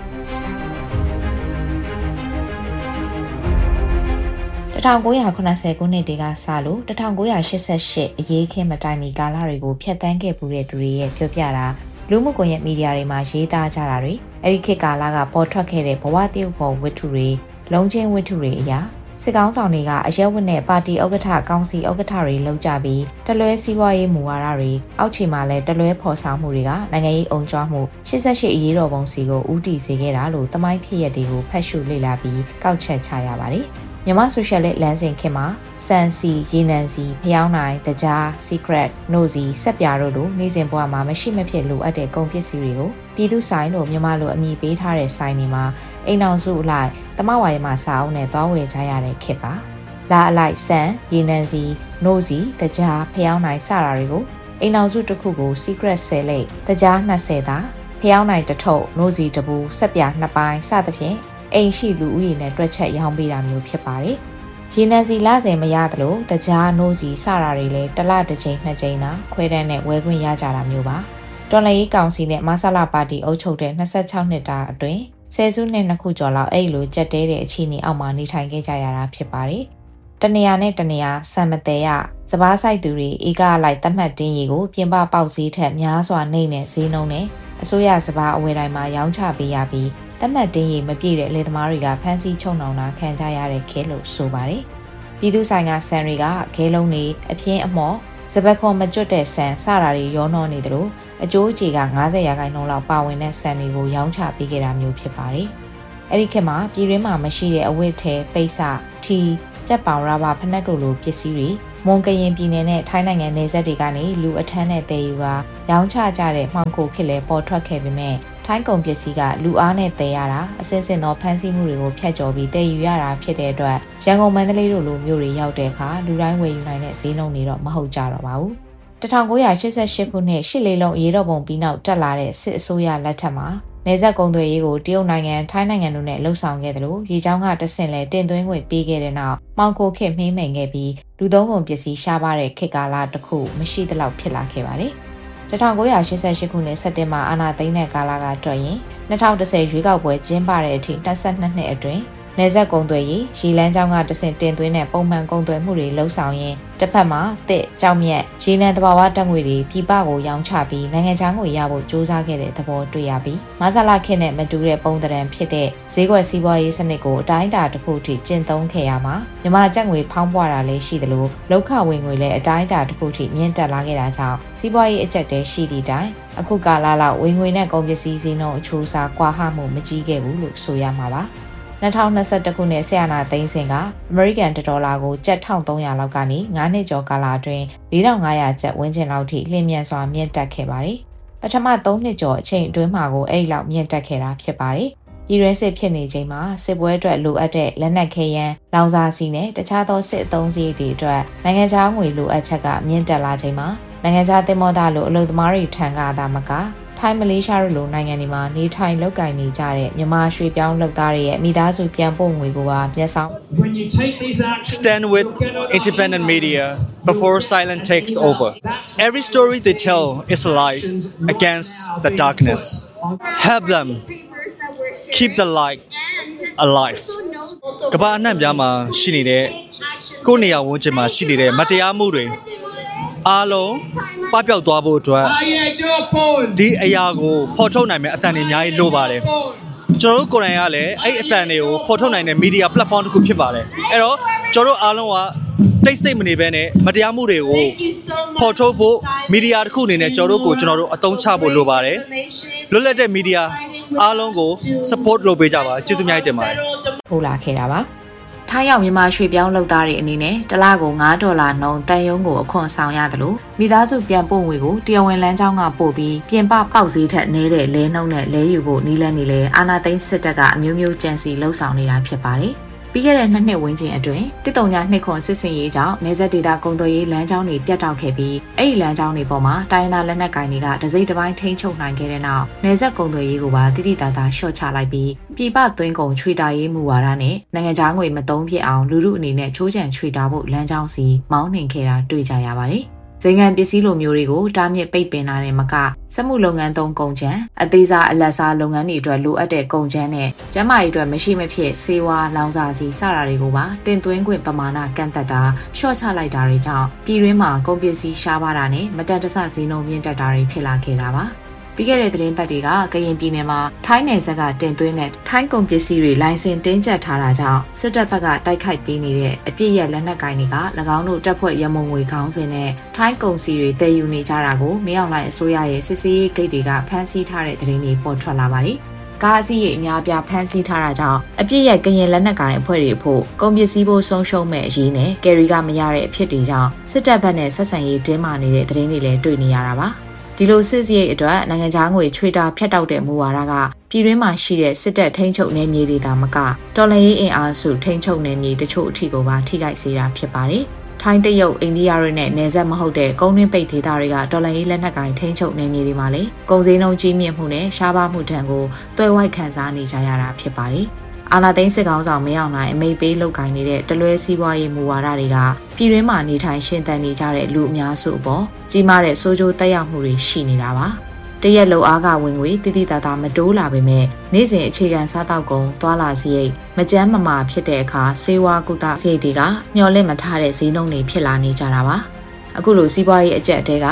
1980ခုနှစ်တည်းကစလို့1988အရေးခင်းမတိုင်မီကာလတွေကိုဖျက်ဆီးခဲ့ပူတဲ့သူတွေရဲ့ပြောပြတာလူမှုကွန်ရက်မီဒီယာတွေမှာရေးသားကြတာတွေအဲ့ဒီခေတ်ကာလကပေါ်ထွက်ခဲ့တဲ့ဘဝတရုပ်ဖော်ဝတ္ထုတွေလုံးချင်းဝတ္ထုတွေအရာစစ်ကောင်းဆောင်တွေကအရဲဝတ်နဲ့ပါတီဥက္ကဋ္ဌကောင်စီဥက္ကဋ္ဌတွေလောက်ကြပြီးတလွဲစီးပွားရေးမူဝါဒတွေအောက်ခြေမှာလည်းတလွဲဖော်ဆောင်မှုတွေကနိုင်ငံရေးအုံကြွမှု88အရေးတော်ပုံစီကိုဦးတည်စေခဲ့တာလို့သမိုင်းဖြစ်ရတွေကိုဖတ်ရှုလေ့လာပြီးကောက်ချက်ချရပါတယ်။မြန်မာဆိုရှယ်လစ်လမ်းစဉ်ခေတ်မှာစန်စီရေနံစီဖျောင်းနိုင်တကြား secret နို့စီဆက်ပြာတို့လိုနေစဉ်ဘဝမှာမရှိမဖြစ်လိုအပ်တဲ့ကုန်ပစ္စည်းတွေကိုပြည်သူဆိုင်တို့မြန်မာလိုအမည်ပေးထားတဲ့ဆိုင်တွေမှာအိမ်အောင်စုအလိုက်တမဝါရမစာအုပ်နဲ့သွားဝယ်ကြရတဲ့ခေတ်ပါလာအလိုက်စန်ရေနံစီနို့စီတကြားဖျောင်းနိုင်စတာတွေကိုအိမ်အောင်စုတစ်ခုကို secret 10လိပ်တကြား20သာဖျောင်းနိုင်တစ်ထုပ်နို့စီတစ်ဘူးဆက်ပြာ2ပိုင်းစသဖြင့်အိမ်ရှိလူဦးရေနဲ့တွက်ချက်ရောင်းပေးတာမျိုးဖြစ်ပါတယ်။ရေနံစီလစဉ်မရသလိုတကြားနိုးစီစတာတွေလည်းတစ်လတစ်ချိန်နှစ်ချိန်သာခွဲတန်းနဲ့ဝယ်ခွင့်ရကြတာမျိုးပါ။တော်လှန်ရေးကောင်စီနဲ့မဆလာပါတီအုပ်ချုပ်တဲ့26နှစ်တာအတွင်းဆယ်စုနှစ်2ခုကျော်လောက်အဲ့လိုကြက်တဲတဲ့အခြေအနေအောက်မှာနေထိုင်ခဲ့ကြရတာဖြစ်ပါတယ်။တနေရာနဲ့တနေရာစံမတဲရစပားဆိုင်သူတွေဧကအလိုက်သတ်မှတ်တင်းရီကိုပြင်ပပေါက်ဈေးထက်များစွာနှိမ့်တဲ့ဈေးနှုန်းနဲ့အစိုးရစပားအဝယ်တိုင်းမှာရောင်းချပေးရပြီးတတ်မှတ်တင်းရီမပြည့်တဲ့လေသမားတွေကဖမ်းဆီးချုပ်နှောင်တာခံကြရတဲ့ခဲလို့ဆိုပါတယ်။ပြည်သူဆိုင်ကဆန်တွေကခဲလုံးတွေအပြင်းအမော့စပတ်ခွန်မကျွတ်တဲ့ဆန်စတာတွေရောနှောနေတယ်လို့အကျိုးအခြေက90%လောက်ပါဝင်တဲ့ဆန်တွေကိုရောင်းချပေးခဲ့တာမျိုးဖြစ်ပါတယ်။အဲ့ဒီခေတ်မှာပြည်တွင်းမှာမရှိတဲ့အဝတ်ထဲပိတ်စထီကြက်ပေါင်ရပါဖနက်တို့လိုပစ္စည်းတွေမွန်ကရင်ပြည်နယ်နဲ့ထိုင်းနိုင်ငံနယ်စပ်တွေကနေလူအထမ်းနဲ့တည်ယူကရောင်းချကြတဲ့မှောင်ခိုခစ်လဲပေါ်ထွက်ခဲ့ပေမဲ့ထိုင်းကုန်ပစ္စည်းကလူအားနဲ့တည်ရတာအစစ်စစ်သောဖမ်းဆီးမှုတွေကိုဖျက်ကျော်ပြီးတည်ယူရတာဖြစ်တဲ့အတွက်ရန်ကုန်မန္တလေးတို့လိုမြို့တွေရောက်တဲ့အခါလူတိုင်းဝယ်ယူနိုင်တဲ့ဈေးနှုန်းတွေတော့မဟုတ်ကြတော့ပါဘူး1988ခုနှစ်ရှစ်လေးလုံးအရေးတော်ပုံပြီးနောက်တက်လာတဲ့စစ်အစိုးရလက်ထက်မှာနယ်စပ်ကုန်သွယ်ရေးကိုတရုတ်နိုင်ငံထိုင်းနိုင်ငံတို့နဲ့လှုပ်ဆောင်ခဲ့တယ်လို့ရေကြောင်းကတဆင့်လဲတင်သွင်းခွင့်ပေးခဲ့တဲ့နောက်မှောင်ခိုခေတ်မှိမ့်မိန်ခဲ့ပြီးလူသုံးကုန်ပစ္စည်းရှားပါတဲ့ခေတ်ကာလတစ်ခုမရှိသလောက်ဖြစ်လာခဲ့ပါတယ်1988ခုနှစ်စက်တင်ဘာအာဏာသိမ်းတဲ့ကာလကတွက်ရင်2010ရွေးကောက်ပွဲကျင်းပတဲ့အထိ22နှစ်အတွင်းနယ်စပ်ကုန်သွယ်ရေးရေလမ်းကြောင်းကတဆင့်တင်သွင်းတဲ့ပုံမှန်ကုန်သွယ်မှုတွေလှုပ်ဆောင်ရင်းတစ်ဖက်မှာတစ်ကြောင်မြက်ရေနံသဘာဝဓာတ်ငွေတွေပြည်ပကိုရောင်းချပြီးနိုင်ငံခြားငွေရဖို့စ조사ခဲ့တဲ့သဘောတွေ့ရပြီးမဆလာခေတ်နဲ့မတူတဲ့ပုံသဏ္ဍာန်ဖြစ်တဲ့ဈေးကွက်စီးပွားရေးစနစ်ကိုအတိုင်းအတာတစ်ခုထိကျင့်သုံးခဲ့ရမှာမြန်မာကျပ်ငွေဖောင်းပွားတာလည်းရှိသလိုလောက်ခဝင်ငွေလည်းအတိုင်းအတာတစ်ခုထိမြင့်တက်လာခဲ့တာကြောင့်စီးပွားရေးအကျပ်တဲရှိသည့်တိုင်အခုကာလလောက်ဝင်ငွေနဲ့ကုန်ပစ္စည်းဈေးနှုန်းအချိုးအစားကွာဟမှုမကြီးခဲ့ဘူးလို့ဆိုရမှာပါ2021ခုနှစ်ဆီယနာသိန်းစင်ကအမေရိကန်ဒေါ်လာကိုကျပ်1300လောက်ကနေ9နှစ်ကျော်ကာလအတွင်း4500ကျပ်ဝန်းကျင်လောက်ထိလျင်မြန်စွာမြင့်တက်ခဲ့ပါတယ်။ပထမ3နှစ်ကျော်အချိန်အတွင်းမှာကိုအဲ့ဒီလောက်မြင့်တက်ခဲ့တာဖြစ်ပါတယ်။ပြည်တွင်းစစ်ဖြစ်နေချိန်မှာစစ်ပွဲအတွက်လိုအပ်တဲ့လက်နက်ခဲယမ်းလောင်စာဆီနဲ့တခြားသောစစ်အသုံးစရိတ်တွေအတွက်နိုင်ငံခြားငွေလိုအပ်ချက်ကမြင့်တက်လာချိန်မှာနိုင်ငံခြားသင်္ဘောသားလိုအလုပ်သမားတွေထံကသာမကထိုင်းမလေးရှားလိုနိုင်ငံတွေမှာနေထိုင်လုပ်ကိုင်နေကြတဲ့မြန်မာရွှေပြောင်းလုပ်သားတွေရဲ့မိသားစုပြန်ပို့ငွေကိုပါမျက်စောင်း Stand with independent media before silence takes over. Every story they tell is a light against the darkness. Help them keep the light alive. ကမ္ဘာအနှံ့ပြားမှာရှိနေတဲ့ကိုယ့်နေရာဝန်းကျင်မှာရှိနေတဲ့မတရားမှုတွေအားလုံးပပျောက်သွားဖို့အတွက်ဒီအရာကိုဖော်ထုတ်နိုင်မယ့်အသံတွေအများကြီးလိုပါတယ်ကျွန်တော်တို့ကိုယ်တိုင်ကလည်းအဲ့အသံတွေကိုဖော်ထုတ်နိုင်တဲ့ media platform တစ်ခုဖြစ်ပါတယ်အဲ့တော့ကျွန်တော်တို့အားလုံးကတိတ်ဆိတ်မနေဘဲနဲ့မတရားမှုတွေကိုဖော်ထုတ်ဖို့ media တစ်ခုအနေနဲ့ကျွန်တော်တို့အသုံးချဖို့လိုပါတယ်လွတ်လပ်တဲ့ media အားလုံးကို support လုပ်ပေးကြပါကျေးဇူးများတင်ပါတယ်ထိုးလာခဲ့တာပါထိုင်းရောက်မြန်မာရွှေပြောင်းလုပ်သားတွေအနေနဲ့တစ်လကို$9နှုန်းတန်ယုံကိုအခွန်ဆောင်ရတယ်လို့မိသားစုပြန်ပို့ငွေကိုတရားဝင်လမ်းကြောင်းကပို့ပြီးပြင်ပပေါက်ဈေးထက်နည်းတဲ့လဲနှုန်းနဲ့လဲယူဖို့နီးလန်းနေလဲအာနာသိန်းစစ်တပ်ကအမျိုးမျိုးကြံစီလှုပ်ဆောင်နေတာဖြစ်ပါတယ်ပြီးခဲ့တဲ့2နှစ်ဝန်းကျင်အတွင်း139ခွန်စစ်စင်ရေးကြောင့်နေဆက်ဒေတာကုန်သွယ်ရေးလမ်းကြောင်းတွေပြတ်တောက်ခဲ့ပြီးအဲ့ဒီလမ်းကြောင်းတွေပေါ်မှာတိုင်းသားလက်နက်ကိုင်တွေကတစိမ့်တစ်ပိုင်းထိန်းချုပ်နိုင်ခဲ့တဲ့နောက်နေဆက်ကုန်သွယ်ရေးကိုပါတိတိတသာရှော့ချလိုက်ပြီးပြည်ပသွင်းကုန်ချွေတာရေးမူဝါဒနဲ့နိုင်ငံခြားငွေမသုံးဖြစ်အောင်လူထုအနေနဲ့ချိုးချံချွေတာဖို့လမ်းကြောင်းစီမောင်းနှင်ခဲ့တာတွေ့ကြရပါတယ်ဇိမ်ခံပစ္စည်းလိုမျိုးတွေကိုတားမြစ်ပိတ်ပင်လာတဲ့မကစက်မှုလုပ်ငန်းသုံးကုန်ချမ်းအသေးစားအလတ်စားလုပ်ငန်းတွေအတွက်လိုအပ်တဲ့ကုန်ချမ်းနဲ့ကျန်းမာရေးအတွက်မရှိမဖြစ်ဆေးဝါးလောင်စာဆီစတာတွေကိုပါတင်သွင်းခွင့်ပမာဏကန့်သက်တာရှော့ချလိုက်တာတွေကြောင့်ပြည်တွင်းမှာကုန်ပစ္စည်းရှားပါတာနဲ့မတက်တဆဈေးနှုန်းမြင့်တက်တာတွေဖြစ်လာခဲ့တာပါပြီးခဲ့တဲ့သတင်းပတ်တွေကကရင်ပြည်နယ်မှာထိုင်းနယ်စပ်ကတင်သွင်းတဲ့ထိုင်းကုန်ပစ္စည်းတွေလိုင်စင်တင်းကျပ်ထားတာကြောင့်စစ်တပ်ဘက်ကတိုက်ခိုက်ပေးနေတဲ့အပြစ်ရလက်နက်ကိုင်တွေက၎င်းတို့တပ်ဖွဲ့ရမုံငွေခေါင်းစဉ်နဲ့ထိုင်းကုန်စည်တွေတည်ယူနေကြတာကိုမင်းအောင်လှိုင်အစိုးရရဲ့စစ်ဆေးရေးဂိတ်တွေကဖမ်းဆီးထားတဲ့သတင်းတွေပေါ်ထွက်လာပါတယ်။ကားအစီးရေအများပြားဖမ်းဆီးထားတာကြောင့်အပြစ်ရကရင်လက်နက်ကိုင်အဖွဲ့တွေဖို့ကုန်ပစ္စည်းဖို့ဆုံးရှုံးမဲ့အရေးနဲ့ကယ်ရီကမရတဲ့အဖြစ်တွေကြောင့်စစ်တပ်ဘက်နဲ့ဆက်ဆံရေးတင်းမာနေတဲ့သတင်းတွေလည်းတွေ့နေရတာပါ။ဒီလိုစစ်စရိတ်အတွက်နိုင်ငံခြားငွေချွေတာဖြတ်တောက်တဲ့မူဝါဒကပြည်တွင်းမှာရှိတဲ့စစ်တပ်ထိန်းချုပ်နယ်မြေတွေသာမကတော်လှန်ရေးအင်အားစုထိန်းချုပ်နယ်မြေတချို့အထိကိုပါထိခိုက်စေတာဖြစ်ပါတယ်။ထိုင်းတရုတ်အိန္ဒိယတွေနဲ့နယ်စပ်မဟုတ်တဲ့ကုန်းတွင်းပိတ်ဒေသတွေကတော်လှန်ရေးလက်နက်ကိုင်ထိန်းချုပ်နယ်မြေတွေမှာလည်းကုန်စည်နှုန်းကြီးမြင့်မှုနဲ့ရှားပါမှုတန်ကိုတွဲဝိုက်ခံစားနေကြရတာဖြစ်ပါတယ်။အာဏာသိမ်းစစ်ကောင်ဆောင်မရောက်နိုင်အမိတ်ပေးလုပ်ကိုင်နေတဲ့တလွဲစီးပွားရေးမူဝါဒတွေကပြည်တွင်းမှာနေထိုင်ရှင်သန်နေကြတဲ့လူအများစုအပေါ်ကြီးမားတဲ့ဆိုးကျိုးသက်ရောက်မှုတွေရှိနေတာပါတရက်လုံအားကဝင်ငွေတိတိတသာမတိုးလာပေမဲ့နေ့စဉ်အခြေခံစားတောက်ကုန်သွားလာစရိတ်မကြမ်းမမာဖြစ်တဲ့အခါဆေးဝါးကုသစရိတ်တွေကမျော်လင့်မထားတဲ့ဈေးနှုန်းတွေဖြစ်လာနေကြတာပါအခုလိုစီးပွားရေးအကျပ်အတဲက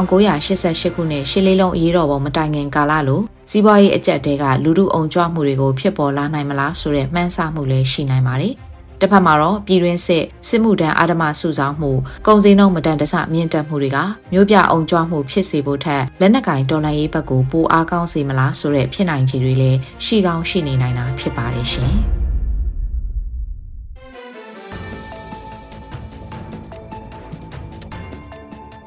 1988ခုနှစ်ရှစ်လေးလုံးအရေးတော်ပုံမတိုင်ခင်ကာလလိုစီးပွားရေးအကျပ်အတဲကလူထုအုံကြွမှုတွေကိုဖြစ်ပေါ်လာနိုင်မလားဆိုတဲ့မှန်းဆမှုလည်းရှိနိုင်ပါတယ်။တစ်ဖက်မှာတော့ပြည်တွင်းစစ်မှုတန်းအာဓမစုဆောင်မှုကုန်စည်နှုန်းမတန်တဆမြင့်တက်မှုတွေကမျိုးပြအုံကြွမှုဖြစ်စေဖို့ထက်လက်နက်ကင်တော်လှန်ရေးဘက်ကိုပိုအားကောင်းစေမလားဆိုတဲ့ဖြစ်နိုင်ခြေတွေလည်းရှိကောင်းရှိနေနိုင်တာဖြစ်ပါတယ်ရှင်။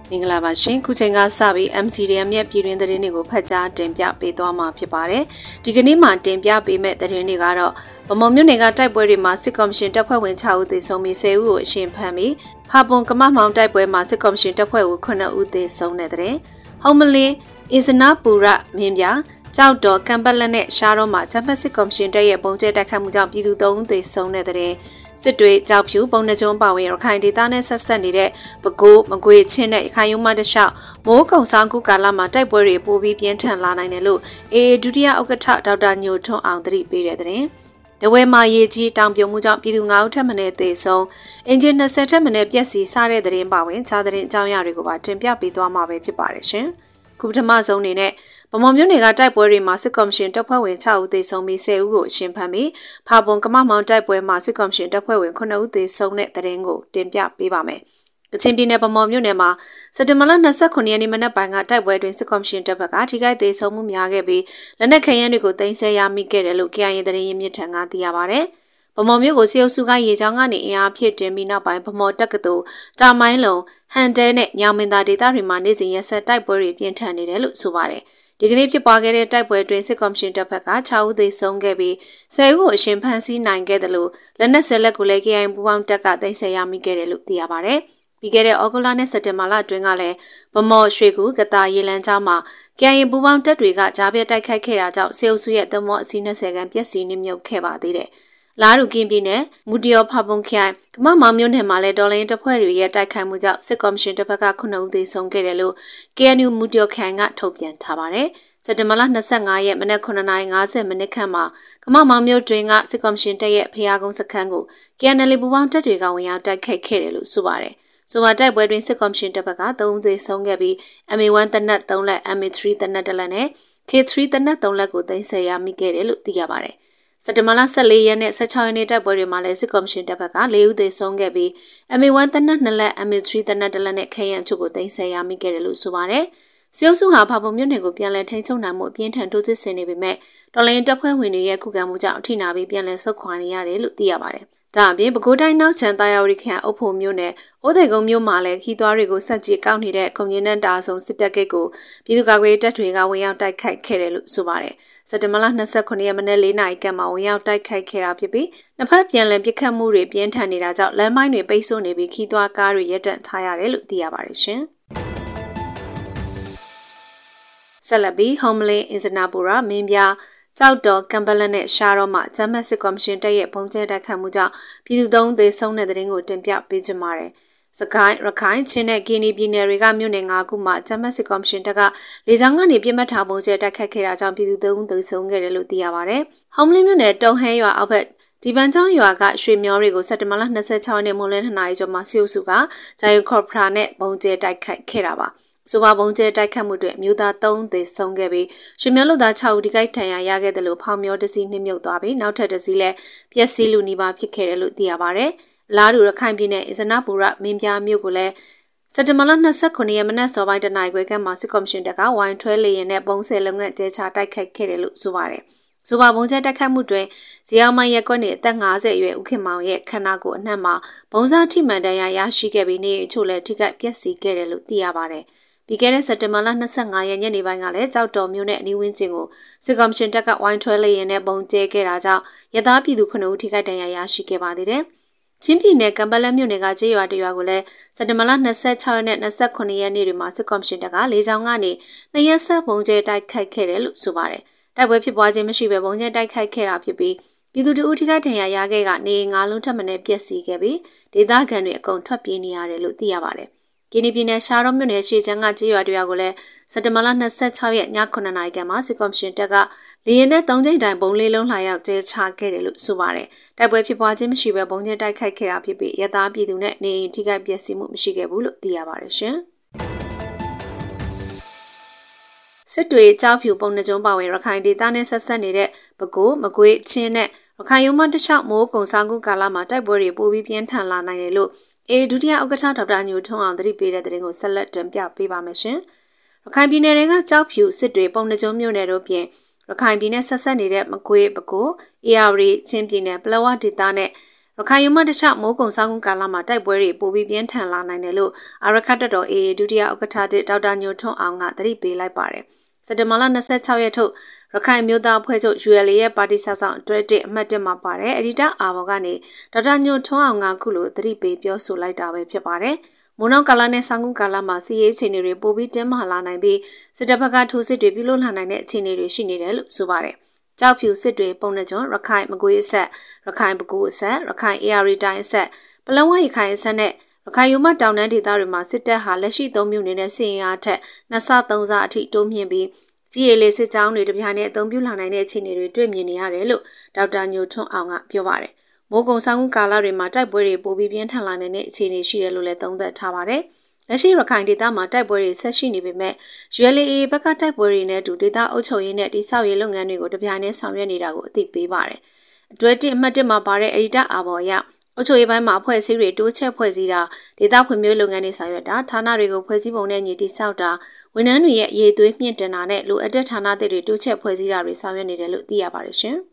မင်္ဂလာပါရှင်ခုချိန်ကစပြီး MCDM ရဲ့ပြည်တွင်းသတင်းတွေကိုဖတ်ကြားတင်ပြပေးသွားမှာဖြစ်ပါတယ်ဒီကနေ့မှတင်ပြပေးမယ့်သတင်းတွေကတော့ဗမော်မြို့နယ်ကတိုက်ပွဲတွေမှာစစ်ကော်မရှင်တပ်ဖွဲ့ဝင်6ဦးသေဆုံးပြီး10ဦးကိုအရှင်ဖမ်းပြီးဖာပွန်ကမမောင်တိုက်ပွဲမှာစစ်ကော်မရှင်တပ်ဖွဲ့ဝင်9ဦးသေဆုံးတဲ့တဲ့ဟုံမလင်းအင်စနာပူရမင်းပြကြောက်တော်ကံပက်လက်နဲ့ရှားတော့မှာဂျပန်စစ်ကော်မရှင်တပ်ရဲ့ပုံကျဲတိုက်ခတ်မှုကြောင့်ပြည်သူ3ဦးသေဆုံးတဲ့တဲ့စစ်တွေကြောက်ဖြူပုံနှကျုံပါဝင်ရခိုင်ဒေသနဲ့ဆက်ဆက်နေတဲ့ပဲခူးမကွေးချင်းနဲ့ရခိုင်ရုံးမတလျှောက်မိုးကုံဆောင်ကူကာလမှာတိုက်ပွဲတွေပိုပြီးပြင်းထန်လာနိုင်တယ်လို့အေဒုတိယဥက္ကဋ္ဌဒေါက်တာညိုထွန်းအောင်သတိပေးတဲ့တဲ့တဝဲမှာရေကြီးတောင်ပြုံမှုကြောင့်ပြည်သူ9ဦးထပ်မံသေဆုံးအင်ဂျင်20ထပ်မံပျက်စီးစားတဲ့တဲ့ပါဝင်ခြားတဲ့အကြောင်းအရာတွေကိုပါတင်ပြပေးသွားမှာပဲဖြစ်ပါတယ်ရှင်ခုပထမဆုံးအနေနဲ့ဗမော်မြို့နယ်ကတိုက်ပွဲတွေမှာစစ်ကော်မရှင်တပ်ဖွဲ့ဝင်6ဦးသေဆုံးပြီး10ဦးကိုအရှင်ဖမ်းပြီးဖာပွန်ကမမောင်တိုက်ပွဲမှာစစ်ကော်မရှင်တပ်ဖွဲ့ဝင်9ဦးသေဆုံးတဲ့သတင်းကိုတင်ပြပေးပါမယ်။ကချင်ပြည်နယ်ဗမော်မြို့နယ်မှာစက်တင်ဘာလ29ရက်နေ့မနက်ပိုင်းကတိုက်ပွဲတွင်စစ်ကော်မရှင်တပ်ဘက်ကထိခိုက်သေဆုံးမှုများခဲ့ပြီးလက်နက်ခဲယမ်းတွေကိုတင်ဆက်ရမိခဲ့တယ်လို့ KIA သတင်းရင်းမြစ်ထံကသိရပါဗျ။ဗမော်မြို့ကိုစေအုပ်စုကရေချောင်းကနေအင်အားဖြည့်တင်ပြီးနောက်ပိုင်းဗမော်တက္ကသိုလ်တာမိုင်းလုံဟန်တဲနဲ့ညောင်မင်းသားဒေသတွေမှာနေ့စဉ်ရက်ဆက်တိုက်ပွဲတွေပြင်းထန်နေတယ်လို့ဆိုပါတယ်။ဒီကနေ့ဖြစ်ပွားခဲ့တဲ့တိုက်ပွဲတွင်စစ်ကော်မရှင်တပ်ဖက်က6ဦးသေဆုံးခဲ့ပြီး10ဦးကိုအရှင်ဖမ်းဆီးနိုင်ခဲ့တယ်လို့လက်နက်ဆက်လက်ကိုလည်း KIA ပူးပေါင်းတပ်ကသိမ်းဆည်းရမိခဲ့တယ်လို့သိရပါဗျ။ပြီးခဲ့တဲ့ဩဂုတ်လနဲ့စက်တင်ဘာလအတွင်းကလည်းဗမော်ရွှေကူကတာရေလန်းချောင်းမှာ KIA ပူးပေါင်းတပ်တွေကကြားပြတိုက်ခိုက်ခဲ့တာကြောင့်စေအုပ်စုရဲ့သမောအစီး20ခန်းပျက်စီးနှိမ့်မြုပ်ခဲ့ပါသေးတယ်။လာရူကင်းပြည်နယ်မူတရောဖာပွန်ခိုင်ကမမောင်မြို့နယ်မှာလည်းဒေါ်လာရင်းတပ်ဖွဲ့တွေရဲ့တိုက်ခိုက်မှုကြောင့်စစ်ကော်မရှင်တပ်ဖက်က9ဦးသေဆုံးခဲ့တယ်လို့ KNU မူတရောခိုင်ကထုတ်ပြန်ထားပါတယ်။စက်တင်ဘာလ25ရက်မနက်9:50မိနစ်ခန့်မှာကမမောင်မြို့တွင်ကစစ်ကော်မရှင်တပ်ရဲ့ဖျားကုန်းစခန်းကို KNL ပူးပေါင်းတပ်တွေကဝင်ရောက်တိုက်ခိုက်ခဲ့တယ်လို့ဆိုပါတယ်။ဆိုပါတိုက်ပွဲတွင်စစ်ကော်မရှင်တပ်ဘက်က3ဦးသေဆုံးခဲ့ပြီး MA1 တနက်3လက် MA3 တနက်1လက်နဲ့ K3 တနက်3လက်ကိုသိမ်းဆည်းရမိခဲ့တယ်လို့သိရပါတယ်။စက်တင်ဘာလ14ရက်နဲ့16ရက်နေ့တိုက်ပွဲတွေမှာလည်းစစ်ကော်မရှင်တပ်ဘက်က4ဦးသေဆုံးခဲ့ပြီး MA1 တနက်2လက် MA3 တနက်1လက်နဲ့ခဲယံချုပ်ကိုသိမ်းဆည်းရမိခဲ့တယ်လို့ဆိုပါတယ်။စေအုပ်စုဟာဖာပုံမြို့နယ်ကိုပြန်လည်ထိန်းချုပ်နိုင်မှုအပြင်းထန်တိုးစစ်ဆင်နေပေမဲ့တော်လိုင်းတပ်ဖွဲ့ဝင်တွေရဲ့ခုခံမှုကြောင့်အထိနာပြီးပြန်လည်ဆုတ်ခွာနေရတယ်လို့သိရပါတယ်။ဒါအပြင်ပဲခူးတိုင်းနောက်ချန်တာယာဝတီခရိုင်အုပ်ဖို့မြို့နယ်အိုးသိကုံမြို့မှာလည်းခီးသွွားတွေကိုဆက်ကြေကောက်နေတဲ့ကွန်မြူနတီတာဆုံစစ်တပ်ကိတ်ကိုပြည်သူ့ကာကွယ်တပ်တွေကဝင်ရောက်တိုက်ခိုက်ခဲ့တယ်လို့ဆိုပါတယ်။စက်တင်ဘာလ29ရက်မနေ့4နာရီခန့်မှာဝင်ရောက်တိုက်ခိုက်ခဲ့တာဖြစ်ပြီးနှစ်ဖက်ပြန်လည်ပစ်ခတ်မှုတွေပြင်းထန်နေတာကြောင့်လမ်းမိုင်းတွေပိတ်ဆို့နေပြီးခီးသွွားကားတွေရပ်တန့်ထားရတယ်လို့သိရပါတယ်ရှင်။ဆက်လက်ပြီးဟုံမလင်းအင်စနာပူရာမင်းပြကြောက်တော်ကံပလက်နဲ့ရှားတော့မှဂျမတ်စစ်ကော်မရှင်တပ်ရဲ့ပုံကျဲတိုက်ခတ်မှုကြောင့်ပြည်သူ3ဦးသေဆုံးတဲ့တဲ့ရင်ကိုတင်ပြပေးကြပါမယ်။စကိုင်းရခိုင်ချင်းနဲ့ကင်းနီပြည်နယ်တွေကမြို့နယ်9ခုမှာဂျမတ်စစ်ကော်မရှင်တပ်ကလေကြောင်းကနေပြစ်မှတ်ထားပုံကျဲတိုက်ခတ်ခဲ့တာကြောင့်ပြည်သူ3ဦးသေဆုံးခဲ့တယ်လို့သိရပါတယ်။ဟုံမလင်းမြို့နယ်တုံဟဲရွာအောက်ဘက်ဒီပန်းချောင်းရွာကရွှေမျောတွေကိုစက်တင်ဘာလ26ရက်နေ့မွန်းလွဲ2နာရီကျော်မှာစီအုပ်စုကဂျာယုခေါပရာနဲ့ပုံကျဲတိုက်ခတ်ခဲ့တာပါ။ဆိုပါပုံကျဲတိုက်ခတ်မှုတွေမြို့သား3ဦးသေဆုံးခဲ့ပြီးရွှေမျောလူသား6ဦးထိခိုက်ဒဏ်ရာရခဲ့တယ်လို့ဖောင်မျောတစီနှိမ့်မြုပ်သွားပြီးနောက်ထပ်တစီလည်းပျက်စီးလူနီးပါးဖြစ်ခဲ့တယ်လို့သိရပါတယ်။လာတူရခိုင်ပြည်နယ်အစနာပူရမင်းပြားမြို့ကိုလည်းစက်တင်ဘာလ29ရက်မနက်စောပိုင်းတနာရီခွဲခန့်မှာစစ်ကော်မရှင်တပ်ကဝိုင်းထွဲလေရင်နဲ့ပုံစံလုံးငတ်ကျဲချတိုက်ခိုက်ခဲ့တယ်လို့ဆိုပါတယ်။ဆိုပါပုံကျဲတိုက်ခိုက်မှုတွင်ဇီအောင်မိုင်ရက်ကွက်နေအသက်50အရွယ်ဦးခင်မောင်ရဲ့ခန္ဓာကိုယ်အနှံ့မှာဘုံစားထိမှန်ဒဏ်ရာရရှိခဲ့ပြီးနေအချို့လည်းထိခိုက်ပျက်စီးခဲ့တယ်လို့သိရပါတယ်။ပြီးခဲ့တဲ့စက်တင်ဘာလ25ရက်ညနေပိုင်းကလည်းကြောက်တော်မြို့နယ်အနီးဝန်းကျင်ကိုစစ်ကော်မရှင်တပ်ကဝိုင်းထွဲလေရင်နဲ့ပုံကျဲခဲ့တာကြောင့်ရသားပြည်သူ9ဦးထိခိုက်ဒဏ်ရာရရှိခဲ့ပါသေးတယ်။ချင်းပြည်နယ်ကံပလက်မြို့နယ်ကကျေးရွာတရွာကိုလည်းစက်တင်ဘာလ26ရက်နဲ့29ရက်နေ့တွေမှာစစ်ကော်မရှင်တပ်ကလေကြောင်းကနေ2ရက်ဆက်ပုံကျဲတိုက်ခိုက်ခဲ့တယ်လို့ဆိုပါတယ်။တိုက်ပွဲဖြစ်ပွားခြင်းမရှိဘဲပုံကျဲတိုက်ခိုက်ခဲ့တာဖြစ်ပြီးပြည်သူ2ဦးထိခိုက်ဒဏ်ရာရခဲ့ကနေ9လုံးထပ်မံပျက်စီးခဲ့ပြီးဒေသခံတွေအကုန်ထွက်ပြေးနေရတယ်လို့သိရပါတယ်။ကင်းနီပြည်နယ်ရှားတော်မြို့နယ်ရှေ့ချမ်းကကျေးရွာတွေကိုလည်းစက်တင်ဘာလ26ရက်ည9နာရီခန့်မှာစစ်ကော်မရှင်တပ်ကလေယာဉ်နဲ့3ကြိမ်တိုင်ပုံလေးလုံးလှာရောက်ကျဲချခဲ့တယ်လို့ဆိုပါတယ်။တိုက်ပွဲဖြစ်ပွားခြင်းမရှိဘဲပုံကျဲတိုက်ခိုက်ခဲ့တာဖြစ်ပြီးရသားပြည်သူနဲ့နေအိမ်ထိခိုက်ပျက်စီးမှုမရှိခဲ့ဘူးလို့သိရပါတယ်ရှင်။စစ်တွေကြောက်ဖြူပုံနှကျုံပါဝင်ရခိုင်ဒေသနဲ့ဆက်ဆက်နေတဲ့ပဲခူးမကွေးချင်းနဲ့ရခိုင်ရုံးမတလျှောက်မိုးကုံဆောင်ကူကာလမှာတိုက်ပွဲတွေပိုပြီးပြင်းထန်လာနိုင်တယ်လို့ဒုတိယဥက္ကဋ္ဌဒေါက်တာညိုထွန်းအောင်သတိပေးတဲ့သတင်းကိုဆက်လက်တင်ပြပေးပါမယ်ရှင်။ရခိုင်ပြည်နယ်တွေကကြောက်ဖြူစစ်တွေပုံနှကျုံမြို့နယ်တို့ပြင်ရခိုင်ပြည်နယ်ဆက်ဆက်နေတဲ့မကွေးပဲခူးအေရဝတီချင်းပြည်နယ်ပလောဝဒေသနဲ့ရခိုင်ယူမတခြားမိုးကုံဆောင်ကာလမှာတိုက်ပွဲတွေပိုပြီးပြင်းထန်လာနိုင်တယ်လို့အာရခတ်တော် AA ဒုတိယဥက္ကဋ္ဌဒေါက်တာညိုထွန်းအောင်ကသတိပေးလိုက်ပါတယ်စက်တင်ဘာလ26ရက်ထုတ်ရခိုင်မျိုးသားအဖွဲ့ချုပ် ULA ရဲ့ပါတီစာဆောင်အတွဲ1အမှတ်1မှာပါတယ်အဒီတာအာဘော်ကနေဒေါက်တာညိုထွန်းအောင်ကခုလိုသတိပေးပြောဆိုလိုက်တာပဲဖြစ်ပါတယ်မိုးနောက်ကာလနဲ့ဆောင်းကုကာလမှာစီးရေးအခြေအနေတွေပိုပြီးတင်းမာလာနိုင်ပြီးစစ်တပ်ဘက်ကထိုးစစ်တွေပြုလုပ်လာနိုင်တဲ့အခြေအနေတွေရှိနေတယ်လို့ဆိုပါတယ်ကြောက်ဖြူစစ်တွေပုံနှကျွန်းရခိုင်မကွေးအဆက်ရခိုင်ပဲခူးအဆက်ရခိုင် AR တိုင်းအဆက်ပလောဝရခိုင်အဆက်နဲ့ရခိုင်ယူမတောင်တန်းဒေသတွေမှာစစ်တပ်ဟာလက်ရှိသုံးမျိုးနေတဲ့စီရင်အားထက်2ဆ3ဆအထိတိုးမြင့်ပြီးကြီးရည်လေးစစ်ကြောင်းတွေတပြားနဲ့အသုံးပြုလာနိုင်တဲ့အခြေအနေတွေတွေ့မြင်နေရတယ်လို့ဒေါက်တာညိုထွန်းအောင်ကပြောပါတယ်မိုးကုံဆောင်ကာလတွေမှာတိုက်ပွဲတွေပိုပြီးပြင်းထန်လာနေတဲ့အခြေအနေရှိတယ်လို့လည်းသုံးသပ်ထားပါတယ်လက်ရှိရခိုင်ဒေသမှာတိုက်ပွဲတွေဆက်ရှိနေပေမဲ့ ULA ဘက်ကတိုက်ပွဲတွေနဲ့အတူဒေသအုပ်ချုပ်ရေးနဲ့တိစောက်ရေးလုပ်ငန်းတွေကိုတပြိုင်တည်းဆောင်ရွက်နေတာကိုအသိပေးပါတယ်။အတွဲ1အမှတ်1မှာပါတဲ့ Edita အာဘော်ရအုပ်ချုပ်ရေးပိုင်းမှာအဖွဲ့အစည်းတွေတိုးချက်ဖွဲ့စည်းတာဒေသဖွံ့ဖြိုးလုပ်ငန်းတွေဆောင်ရွက်တာဌာနတွေကိုဖွဲ့စည်းပုံနဲ့ညီတိစောက်တာဝန်ထမ်းတွေရဲ့အရေးသွေးမြင့်တင်တာနဲ့လိုအပ်တဲ့ဌာနတွေတိုးချက်ဖွဲ့စည်းတာတွေဆောင်ရွက်နေတယ်လို့သိရပါတယ်ရှင်။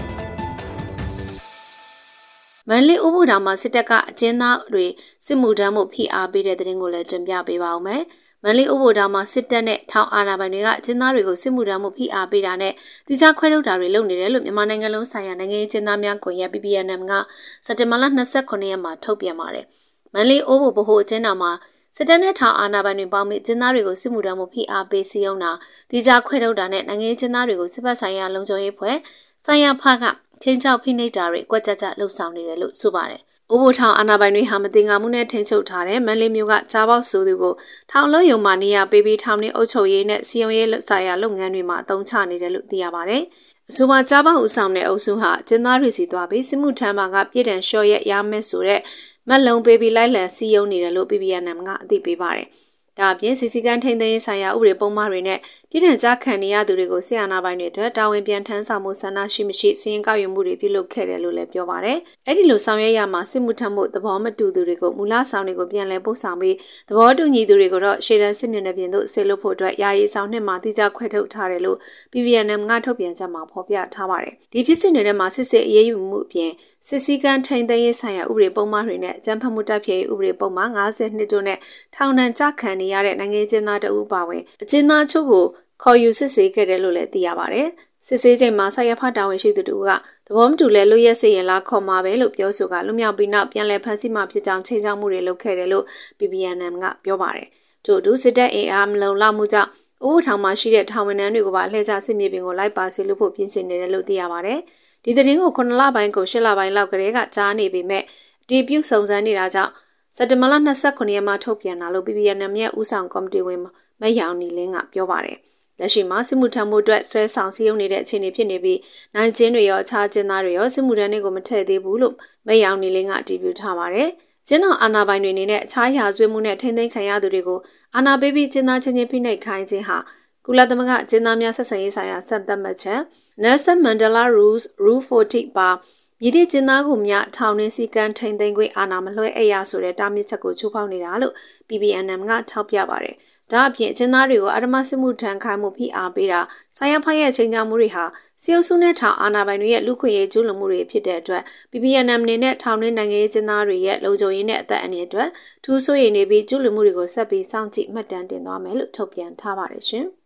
မန္တလေးဥပုဒ်တောင်မှာစစ်တပ်ကအကျဉ်းသားတွေစစ်မှုထမ်းမှုဖိအားပေးတဲ့တဲ့ရင်ကိုလည်းတင်ပြပေးပါဦးမယ်။မန္တလေးဥပုဒ်တောင်မှာစစ်တပ်နဲ့ထောင်အာဏာပိုင်တွေကအကျဉ်းသားတွေကိုစစ်မှုထမ်းမှုဖိအားပေးတာနဲ့တိကျခွဲထုတ်တာတွေလုပ်နေတယ်လို့မြန်မာနိုင်ငံလုံးဆိုင်ရာနိုင်ငံရေးအကျဉ်းသားများကွန်ရက် PPNM ကစက်တင်ဘာလ29ရက်မှာထုတ်ပြန်ပါတယ်။မန္တလေးဥပုဒ်ဗဟိုအကျဉ်းတော်မှာစစ်တပ်နဲ့ထောင်အာဏာပိုင်တွေပေါင်းပြီးကျင်းသားတွေကိုစစ်မှုထမ်းမှုဖိအားပေးစီယုံတာတိကျခွဲထုတ်တာနဲ့နိုင်ငံရေးကျင်းသားတွေကိုစစ်ဘက်ဆိုင်ရာလုံခြုံရေးဖွဲ့ဆိုင်ရာဖကချင်းချောက်ဖိနှိပ်တာတွေကွက်ကြလှုပ်ဆောင်နေတယ်လို့ဆိုပါတယ်။ဥပုထောင်အာဏာပိုင်တွေဟာမတင်ငါမှုနဲ့ထိန်းချုပ်ထားတဲ့မန္တလေးမြို့ကကြားပေါက်ဆိုသူကိုထောင်လုံးယုံမှနေရာပေးပြီးထောင်နေအုပ်ချုပ်ရေးနဲ့စီယုံရေးဆိုင်ရာလုပ်ငန်းတွေမှာအသုံးချနေတယ်လို့သိရပါတယ်။အဆိုပါကြားပေါက်ဦးဆောင်တဲ့အုပ်စုဟာကျင်းသားတွေစီသွားပြီးစစ်မှုထမ်းမှာကပြည်ထန်လျှော့ရက်ရမယ်ဆိုတဲ့မက်လုံးပေးပြီးလိုက်လံစီယုံနေတယ်လို့ PPNM ကအသိပေးပါတယ်။ဒါအပြင်စီစီကန်းထိန်းသိမ်းရေးဆိုင်ရာဥပဒေပုံမှန်တွေနဲ့ပြည်ထန်ကြားခံနေရသူတွေကိုဆီယနာပိုင်းတွေအတွက်တာဝန်ပြန်ထမ်းဆောင်မှုဆန္ဒရှိမရှိစီရင်ကောက်ယူမှုတွေပြုလုပ်ခဲ့တယ်လို့လည်းပြောပါတယ်။အဲ့ဒီလိုဆောင်ရွက်ရမှာစစ်မှုထမ်းမှုသဘောမတူသူတွေကိုမူလဆောင်တွေကိုပြန်လည်ပို့ဆောင်ပြီးသဘောတူညီသူတွေကိုတော့ရှေ့တန်းစစ်မျက်နှာပြင်သို့ဆေလွတ်ဖို့အတွက်ယာယီဆောင်နှစ်မှာတိကျခွဲထုတ်ထားတယ်လို့ PPNM ကထုတ်ပြန်ချက်မှာဖော်ပြထားပါတယ်။ဒီဖြစ်စဉ်တွေထဲမှာစစ်စစ်အရေးယူမှုအပြင်စစ်စည်းကမ်းထိန်းသိမ်းရေးဆိုင်ရာဥပဒေပုံမှန်တွေနဲ့ကျန်းဖတ်မှုတပ်ဖြည့်ရေးဥပဒေပုံမှန်52တို့နဲ့ထောင်ဒဏ်ကျခံနေရတဲ့နိုင်ငံကျင်းသားတအုပ်ပါဝင်အကျဉ်းသားချုပ်ကိုခေါ်ယူစစ်ဆေးခဲ့တယ်လို့လည်းသိရပါတယ်။စစ်ဆေးချိန်မှာဆိုင်ရဖတာဝန်ရှိသူတို့ကသဘောမတူလဲလွတ်ရက်စေရင်လားခေါ်မှာပဲလို့ပြောဆိုကလွတ်မြောက်ပြီးနောက်ပြန်လည်ဖမ်းဆီးမှဖြစ်ကြောင်းချိန်ချောက်မှုတွေလုပ်ခဲ့တယ်လို့ PPNM ကပြောပါတယ်။ထို့အတူစစ်တပ်အင်အားမလုံလောက်မှုကြောင့်ဥပုထောင်မှာရှိတဲ့ထောင်ဝန်ထမ်းတွေကိုပါအလှည့်ကျစစ်မြေပြင်ကိုလိုက်ပါစေလို့ဖို့ပြင်ဆင်နေတယ်လို့သိရပါတယ်။ဒီသတင်းကို9လပိုင်းကို10လပိုင်းလောက်ကတည်းကကြားနေပေမဲ့အတည်ပြုစုံစမ်းနေတာကြောင့်စက်တင်ဘာလ29ရက်မှာထုတ်ပြန်တာလို့ PPNM ရဲ့ဦးဆောင်ကော်မတီဝင်မယောင်နီလင်းကပြောပါတယ်။လက်ရှိမှာစစ်မှုထမ်းမှုအတွက်ဆွဲဆောင်စည်းရုံးနေတဲ့အခြေအနေဖြစ်နေပြီးနိုင်ကျင်းတွေရောအခြားကျင်းသားတွေရောစစ်မှုထမ်းတွေကိုမထည့်သေးဘူးလို့မယောင်နီလင်းကအတည်ပြုထားပါတယ်။ကျင်းတော်အာဏာပိုင်တွေအနေနဲ့အခြားရာဇဝတ်မှုနဲ့ထိန်းသိမ်းခံရသူတွေကိုအာဏာပေးပြီးကျင်းသားချင်းချင်းဖိနှိပ်ခိုင်းခြင်းဟာကုလသမဂ္ဂကျင်းသားများဆက်ဆံရေးဆိုင်ရာစံသတ်မှတ်ချက် Nelson Mandela Rules Rule 40 ပါမြည်သည့်ကျင်းသားကိုမြထောင်နှင်းစည်းကမ်းထိန်းသိမ်းခွင့်အာဏာမလွှဲအပ်ရဆိုတဲ့တားမြစ်ချက်ကိုချိုးဖောက်နေတာလို့ PPNM ကထောက်ပြပါတယ်။ဒါအပြင်ကျင်းသားတွေကိုအဓမ္မစစ်မှုထမ်းခိုင်းမှုဖိအားပေးတာဆိုင်ရာဖိုင်ရဲ့ချိန်ချောက်မှုတွေဟာစီအုပ်စုနဲ့ထောင်အာဏာပိုင်တွေရဲ့လူခွင့်ရေးကျူးလွန်မှုတွေဖြစ်တဲ့အတွက် PPNM အနေနဲ့ထောင်တွင်းနိုင်ငံရေးကျင်းသားတွေရဲ့လုံခြုံရေးနဲ့အသက်အန္တရာယ်အတွက်ထူးဆိုးရိမ်နေပြီးကျူးလွန်မှုတွေကိုဆက်ပြီးစောင့်ကြည့်မှတ်တမ်းတင်သွားမယ်လို့ထုတ်ပြန်ထားပါတယ်ရှင်။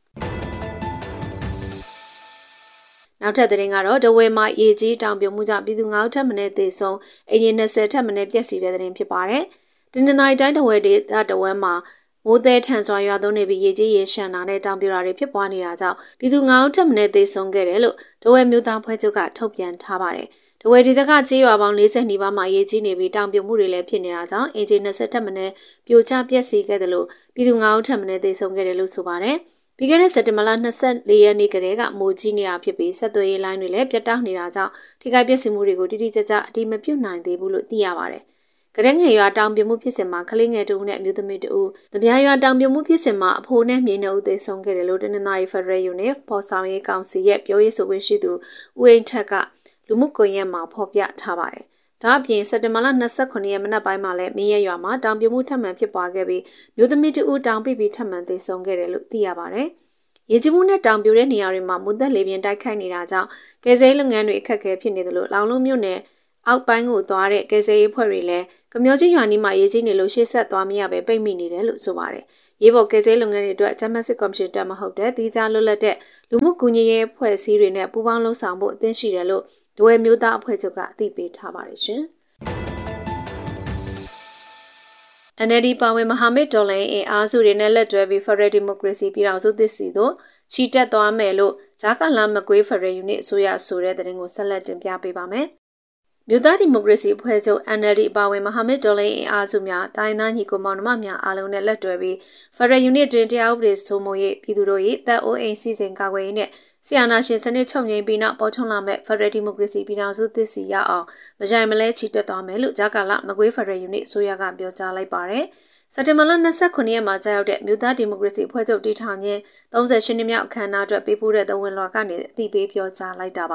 နောက်ထပ်သတင်းကတော့ဒဝဲမှာရေကြီးတောင်ပြိုမှုကြောင့်ပြည်သူ9ဦးထပ်မံသေဆုံးအရင်20ထပ်မံပျက်စီးတဲ့သတင်းဖြစ်ပါတယ်။ဒီနေ့တိုင်းဒဝဲဒေသဒဝဲမှာမိုးသည်ထန်စွာရွာသွန်းနေပြီးရေကြီးရေရှမ်းတာနဲ့တောင်ပြိုတာတွေဖြစ်ပွားနေတာကြောင့်ပြည်သူ9ဦးထပ်မံသေဆုံးခဲ့တယ်လို့ဒဝဲမြို့သားဖွဲ့ချုပ်ကထုတ်ပြန်ထားပါတယ်။ဒဝဲဒေသကကြေးရွာပေါင်း40နီးပါးမှာရေကြီးနေပြီးတောင်ပြိုမှုတွေလည်းဖြစ်နေတာကြောင့်အင်ဂျင်20ထပ်မံပြိုကျပျက်စီးခဲ့တယ်လို့ပြည်သူ9ဦးထပ်မံသေဆုံးခဲ့တယ်လို့ဆိုပါတယ်။ပြီးခဲ့တဲ့စက်တင်ဘာလ24ရက်နေ့ကတည်းကမိုးကြီးနေတာဖြစ်ပြီးဆက်သွယ်ရေးလိုင်းတွေလည်းပြတ်တောက်နေတာကြောင့်ထိခိုက်ပျက်စီးမှုတွေကိုတိတိကျကျအတိမပြုတ်နိုင်သေးဘူးလို့သိရပါတယ်။ကရက်ငယ်ရွာတောင်ပြိုမှုဖြစ်စဉ်မှာကလေးငယ်တဦးနဲ့အမျိုးသမီးတဦး၊တပြားရွာတောင်ပြိုမှုဖြစ်စဉ်မှာအဖိုးနဲ့မြေနှုတ်သေဆုံးခဲ့တယ်လို့တနင်္သာရီဖက်ဒရယ်ယူနစ်ပေါ်ဆောင်ရေးကောင်စီရဲ့ပြောရေးဆိုခွင့်ရှိသူဦးအိမ်ထက်ကလူမှုကွန်ရက်မှာဖော်ပြထားပါတယ်။ဒါအပြင်စက်တင်ဘာလ29ရက်မနက်ပိုင်းမှာလည်းမင်းရရွာမှာတောင်ပြိုမှုထပ်မံဖြစ်ပွားခဲ့ပြီးမျိုးသမီးတဦးတောင်ပိပြီးထပ်မံသေဆုံးခဲ့တယ်လို့သိရပါတယ်။ရေကြီးမှုနဲ့တောင်ပြိုတဲ့နေရာတွေမှာမုန်သက်လေပြင်းတိုက်ခိုက်နေတာကြောင့်ကယ်ဆယ်ရေးလုပ်ငန်းတွေအခက်အခဲဖြစ်နေတယ်လို့လောင်လုံးမြို့နယ်အောက်ပိုင်းကိုသွားတဲ့ကယ်ဆယ်ရေးဖွဲ့တွေလည်းကမျောကြီးရွာနီးမှာရေးကြီးနေလို့ရှေ့ဆက်သွားမရပဲပိတ်မိနေတယ်လို့ဆိုပါတယ်။ရေးပေါ်ကယ်ဆယ်လုပ်ငန်းတွေအတွက်ဂျမတ်စစ်ကော်မရှင်တက်မဟုတ်တဲ့တီးခြားလွတ်လပ်တဲ့လူမှုကူညီရေးအဖွဲ့အစည်းတွေနဲ့ပူးပေါင်းလှုပ်ဆောင်ဖို့အသင့်ရှိတယ်လို့ဒဝဲမျိုးသားအဖွဲ့ချုပ်ကအသိပေးထားပါတယ်ရှင်။ NLD ပါဝင်မဟာမိတ်တော်လှန်ရေးအားစုတွေနဲ့လက်တွဲပြီး Federal Democracy ပြည်ထောင်စုသစ်စီတို့ချီတက်သွားမယ်လို့ဂျာကာလာမကွေး Federal Unit အစိုးရဆိုတဲ့သတင်းကိုဆက်လက်တင်ပြပေးပါမယ်။မြို့သားဒီမိုကရေစီအဖွဲ့ချုပ် NLD ပါဝင်မဟာမိတ်တော်လှန်ရေးအားစုများတိုင်းသားညီကိုမောင်နှမများအားလုံးနဲ့လက်တွဲပြီး Federal Unit တွင်တရားဥပဒေစိုးမိုးရေးပြည်သူတို့၏တပ်အိုးအိမ်စီစဉ်ကာကွယ်ရေးနဲ့ဆီယနာရှင်စနစ်ချုပ်ငြိမ်းပြီးနောက်ပေါ်ထွန်းလာမဲ့ Federal Democracy ပြည်ထောင်စုသစ်စီရအောင်မကြိုင်မလဲချီတက်သွားမယ်လို့ဂျာကာလာမကွေး Federal Unit အစိုးရကပြောကြားလိုက်ပါတယ်။စက်တင်ဘာလ29ရက်မှာကြာရောက်တဲ့မြို့သားဒီမိုကရေစီအဖွဲ့ချုပ်တည်ထောင်ခြင်း38နှစ်မြောက်အခမ်းအနားအတွက်ပေးပို့တဲ့သဝင်လွှာကနေအသိပေးပြောကြားလိုက်တာပါ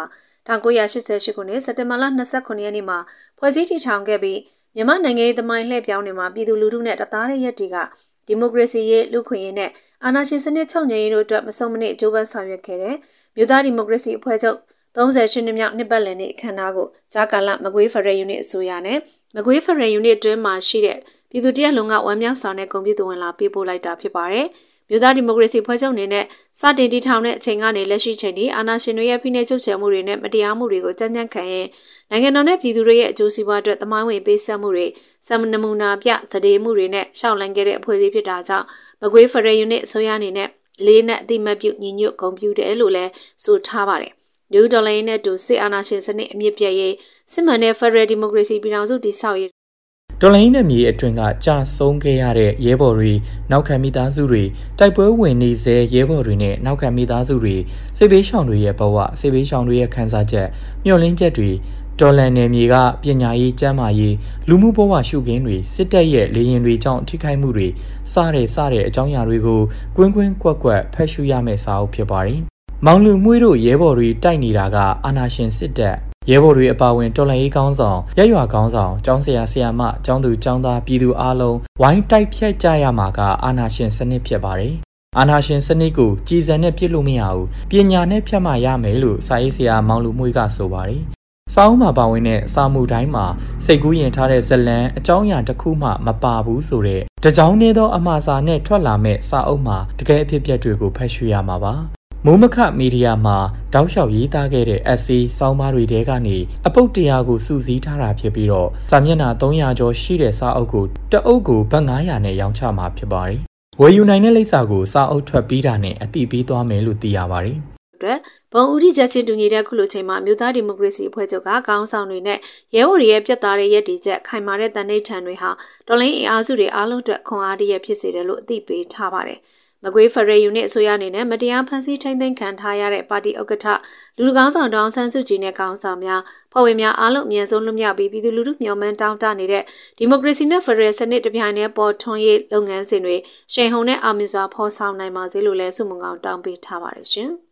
1988ခုနှစ်စက်တင်ဘာလ29ရက်နေ့မှာဖွဲ့စည်းတည်ထောင်ခဲ့ပြီးမြန်မာနိုင်ငံရေးသမိုင်းလှည့်ပြောင်းနေမှာပြည်သူလူထုနဲ့တသားတဲ့ရက်တီကဒီမိုကရေစီရေးလူခွင့်ရေးနဲ့အာဏာရှင်စနစ်ချုပ်ငြိမ်းရေးတို့အတွက်မဆုံးမနစ်ကြိုးပမ်းဆောင်ရွက်ခဲ့တဲ့မြို့သားဒီမိုကရေစီအဖွဲ့ချုပ်38နှစ်မြောက်နှစ်ပတ်လည်နေ့အခမ်းအနားကိုဂျာကာလာမကွေး Federal Unit အစိုးရနဲ့မကွေး Federal Unit အတွင်းမှာရှိတဲ့ပြည်သူတရက်လုံးကဝမ်းမြောက်ဆောင်တဲ့ဂုဏ်ပြုသဝင်လာပေးပို့လိုက်တာဖြစ်ပါတယ်။မြို့သားဒီမိုကရေစီဖွဲ့ချုပ်အနေနဲ့စတင်တည်ထောင်တဲ့အချိန်ကနေလက်ရှိချိန်ထိအာဏာရှင်တွေရဲ့ဖိနှိပ်ချုပ်ချယ်မှုတွေနဲ့မတရားမှုတွေကိုကြမ်းကြမ်းခံရင်နိုင်ငံတော်နဲ့ပြည်သူတွေရဲ့အကျိုးစီးပွားအတွက်သမိုင်းဝင်ပေးဆက်မှုတွေစံနမူနာပြစတေးမှုတွေနဲ့ရှောက်လန်းခဲ့တဲ့အဖွဲ့အစည်းဖြစ်တာကြောင့်မကွေး Federal Unit အစိုးရအနေနဲ့လေးနဲ့အတိမတ်ပြုညီညွတ်ဂုဏ်ပြုတယ်လို့လည်းဆိုထားပါတယ်။မြို့တော်လိုင်းနဲ့တူစစ်အာဏာရှင်စနစ်အမြင့်ပြည့်ရေးစစ်မှန်တဲ့ Federal Democracy ပြည်ထောင်စုတည်ဆောက်ရေးတော်လိုင်းနဲ့မြေအတွင်းကကြာဆုံးခဲ့ရတဲ့ရဲဘော်တွေနောက်ခံမိသားစုတွေတိုက်ပွဲဝင်နေစေရဲဘော်တွေနဲ့နောက်ခံမိသားစုတွေစစ်ဘေးရှောင်တွေရဲ့ဘဝစစ်ဘေးရှောင်တွေရဲ့ခံစားချက်မျှော်လင့်ချက်တွေတော်လန်နယ်မြေကပညာရေးကျန်းမာရေးလူမှုဘဝရှုခင်းတွေစစ်တပ်ရဲ့လေရင်တွေကြောင့်ထိခိုက်မှုတွေစတဲ့အကြောင်းအရာတွေကိုကွင်းကွင်းကွက်ကွက်ဖတ်ရှုရမယ့်စာအုပ်ဖြစ်ပါတယ်။မောင်လူမှုတို့ရဲဘော်တွေတိုက်နေတာကအာဏာရှင်စစ်တပ်ရဲဘော်တွေအပါအဝင်တော်လှန်ရေးကောင်းဆောင်ရက်ရွာကောင်းဆောင်ကျောင်းဆရာဆရာမကျောင်းသူကျောင်းသားပြည်သူအားလုံးဝိုင်းတိုက်ဖြတ်ကြရမှာကအာဏာရှင်စနစ်ဖြစ်ပါတယ်။အာဏာရှင်စနစ်ကိုကြည်စံနဲ့ပြစ်လို့မရဘူးပညာနဲ့ဖြတ်မှရမယ်လို့စာရေးဆရာမောင်လူမှုကဆိုပါတယ်။စာအုပ်မှာပါဝင်တဲ့စာမှုတိုင်းမှာစိတ်ကူးရင်ထားတဲ့ဇလံအကြောင်းအရာတစ်ခုမှမပါဘူးဆိုတဲ့တကြောင်နေသောအမှားစာနဲ့ထွက်လာမဲ့စာအုပ်မှာတကယ်အဖြစ်အပျက်တွေကိုဖတ်ရှုရမှာပါ။မိုးမခမီဒီယာမှာတောက်လျှောက်ရေးသားခဲ့တဲ့ essay ဆောင်းပါးတွေထဲကနေအပုတ်တရားကိုစုစည်းထားတာဖြစ်ပြီးတော့စာမျက်နှာ300ကျော်ရှိတဲ့စာအုပ်ကိုတအုပ်ကိုဘတ်900နဲ့ရောင်းချမှာဖြစ်ပါတယ်။ဝယ်ယူနိုင်တဲ့လိပ်စာကိုစာအုပ်ထွက်ပြီးတာနဲ့အတိပေးသွားမယ်လို့သိရပါတယ်။အတွက်ဘုံဦးထိချက်ချင်းတူညီတဲ့ခုလိုချိန်မှာမြို့သားဒီမိုကရေစီအဖွဲ့ချုပ်ကခေါင်းဆောင်တွေနဲ့ရဲဘော်တွေရဲ့ပြတ်သားတဲ့ရည်တည်ချက်ခိုင်မာတဲ့တန်ဋိဌာန်တွေဟာတော်လိုင်းအင်အားစုတွေအားလုံးအတွက်ခွန်အားတရဖြစ်စေတယ်လို့အသိပေးထားပါတယ်။မကွေး Federal Unit အစိုးရအနေနဲ့မတရားဖန်ဆီးထိန်းသိမ်းခံထားရတဲ့ပါတီဥက္ကဋ္ဌလူလူကောင်းဆောင်ဒေါအောင်ဆန်းစုကြည်နဲ့ကောင်းဆောင်များဖွဲ့ဝင်များအားလုံးအမြန်ဆုံးလွတ်မြောက်ပြီးပြည်သူလူထုမျှော်မှန်းတောင်းတနေတဲ့ဒီမိုကရေစီနဲ့ Federal စနစ်တပြိုင်တည်းပေါ်ထွန်းရေးလုပ်ငန်းစဉ်တွေရှိန်ဟုန်နဲ့အောင်မြင်စွာဖော်ဆောင်နိုင်ပါစေလို့လည်းဆုမွန်ကောင်းတောင်းပေးထားပါတယ်ရှင်။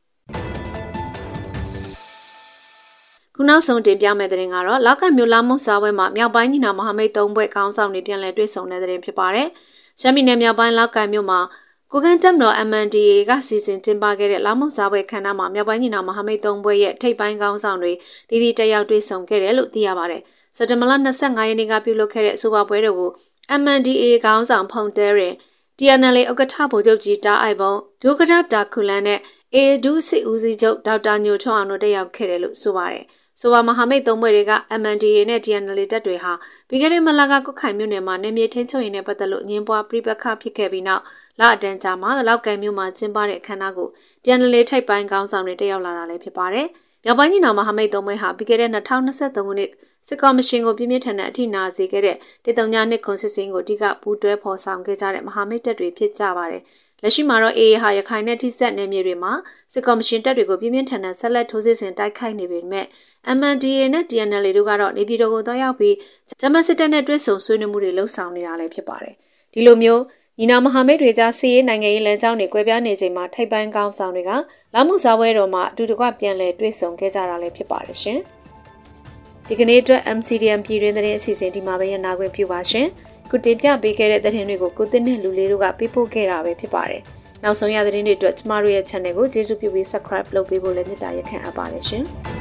ခုနောက်ဆုံးတင်ပြမယ့်သတင်းကတော့လောက်ကမြို့လာမှုစားပွဲမှာမြောက်ပိုင်းညီနောင်မဟာမိတ်၃ဘွဲ့ကောင်းဆောင်တွေပြန်လည်တွေ့ဆုံတဲ့သတင်းဖြစ်ပါတယ်။ရှမ်းပြည်နယ်မြောက်ပိုင်းလောက်ကမြို့မှာကိုကန်တက်မတော် MNDAA ကစီစဉ်ကျင်းပခဲ့တဲ့လာမှုစားပွဲခမ်းနားမှာမြောက်ပိုင်းညီနောင်မဟာမိတ်၃ဘွဲ့ရဲ့ထိပ်ပိုင်းကောင်းဆောင်တွေတည်တည်တက်ရောက်တွေ့ဆုံခဲ့တယ်လို့သိရပါတယ်။စက်တင်ဘာလ25ရက်နေ့ကပြုလုပ်ခဲ့တဲ့အဆိုပါပွဲတော်ကို MNDAA ကောင်းဆောင်ဖုန်တဲရင် TNLA ဥက္ကဋ္ဌဗိုလ်ချုပ်ကြီးတာအိုက်ဘုံဒုက္ကဋ္ဌတာခုလန်နဲ့ ADU စစ်ဦးစီးချုပ်ဒေါက်တာညိုထွန်းအောင်တို့တက်ရောက်ခဲ့တယ်လို့ဆိုပါတယ်။ဆိုပါမဟာမိတ်၃ဘွဲ့တွေက MNDAA နဲ့ TNLA တပ်တွေဟာပြီးခဲ့တဲ့မလကကုတ်ခိုင်မြို့နယ်မှာနေမြေထင်းချုပ်ရင်းနဲ့ပတ်သက်လို့ညင်းပွားပြိပခဖြစ်ခဲ့ပြီးနောက်လအတန်းကြာမှာလောက်ကန်မြို့မှာကျင်းပတဲ့အခမ်းအနားကိုTNLAထိပ်ပိုင်းကောင်းဆောင်တွေတက်ရောက်လာတာလည်းဖြစ်ပါတယ်။မြောက်ပိုင်းညီနောင်မဟာမိတ်၃ဘွဲ့ဟာပြီးခဲ့တဲ့2023ခုနှစ်စစ်ကော်မရှင်ကိုပြင်းပြထန်တဲ့အထိနာစေခဲ့တဲ့139ခွန်စစ်စင်းကိုအဓိကပူးတွဲဖော်ဆောင်ခဲ့ကြတဲ့မဟာမိတ်တပ်တွေဖြစ်ကြပါတယ်။လက်ရှိမှာတော့ AA ဟာရခိုင်နဲ့ထိစပ်နယ်မြေတွေမှာစစ်ကော်မရှင်တပ်တွေကိုပြင်းပြထန်တဲ့ဆက်လက်ထိုးစစ်ဆင်တိုက်ခိုက်နေပေမဲ့ MNDAA နဲ့ TNLA တို့ကတော့နေပြည်တော်ကိုသွားရောက်ပြီးဂျမတ်စစ်တပ်နဲ့တွဲဆုံဆွေးနွေးမှုတွေလှုပ်ဆောင်နေတာလည်းဖြစ်ပါတယ်။ဒီလိုမျိုးညီနောင်မဟာမိတ်တွေကြားစီးရေးနိုင်ငံရေးလမ်းကြောင်းတွေကွဲပြားနေချိန်မှာထိပ်ပိုင်းကောင်းဆောင်တွေကလာမှုစားပွဲတော်မှာအတူတကွပြန်လည်တွေ့ဆုံခဲ့ကြတာလည်းဖြစ်ပါတယ်ရှင်။ဒီကနေ့အတွက် MCDM ပြည်တွင်းသတင်းအစီအစဉ်ဒီမှာပဲရနာခွင့်ပြုပါရှင်။ခုတင်ပြပေးခဲ့တဲ့သတင်းတွေကိုကိုတင်နဲ့လူလေးတို့ကပေးပို့ခဲ့တာပဲဖြစ်ပါတယ်။နောက်ဆုံးရသတင်းတွေအတွက်ကျမတို့ရဲ့ channel ကိုကျေးဇူးပြုပြီး subscribe လုပ်ပေးဖို့လည်းမေတ္တာရပ်ခံအပ်ပါတယ်ရှင်။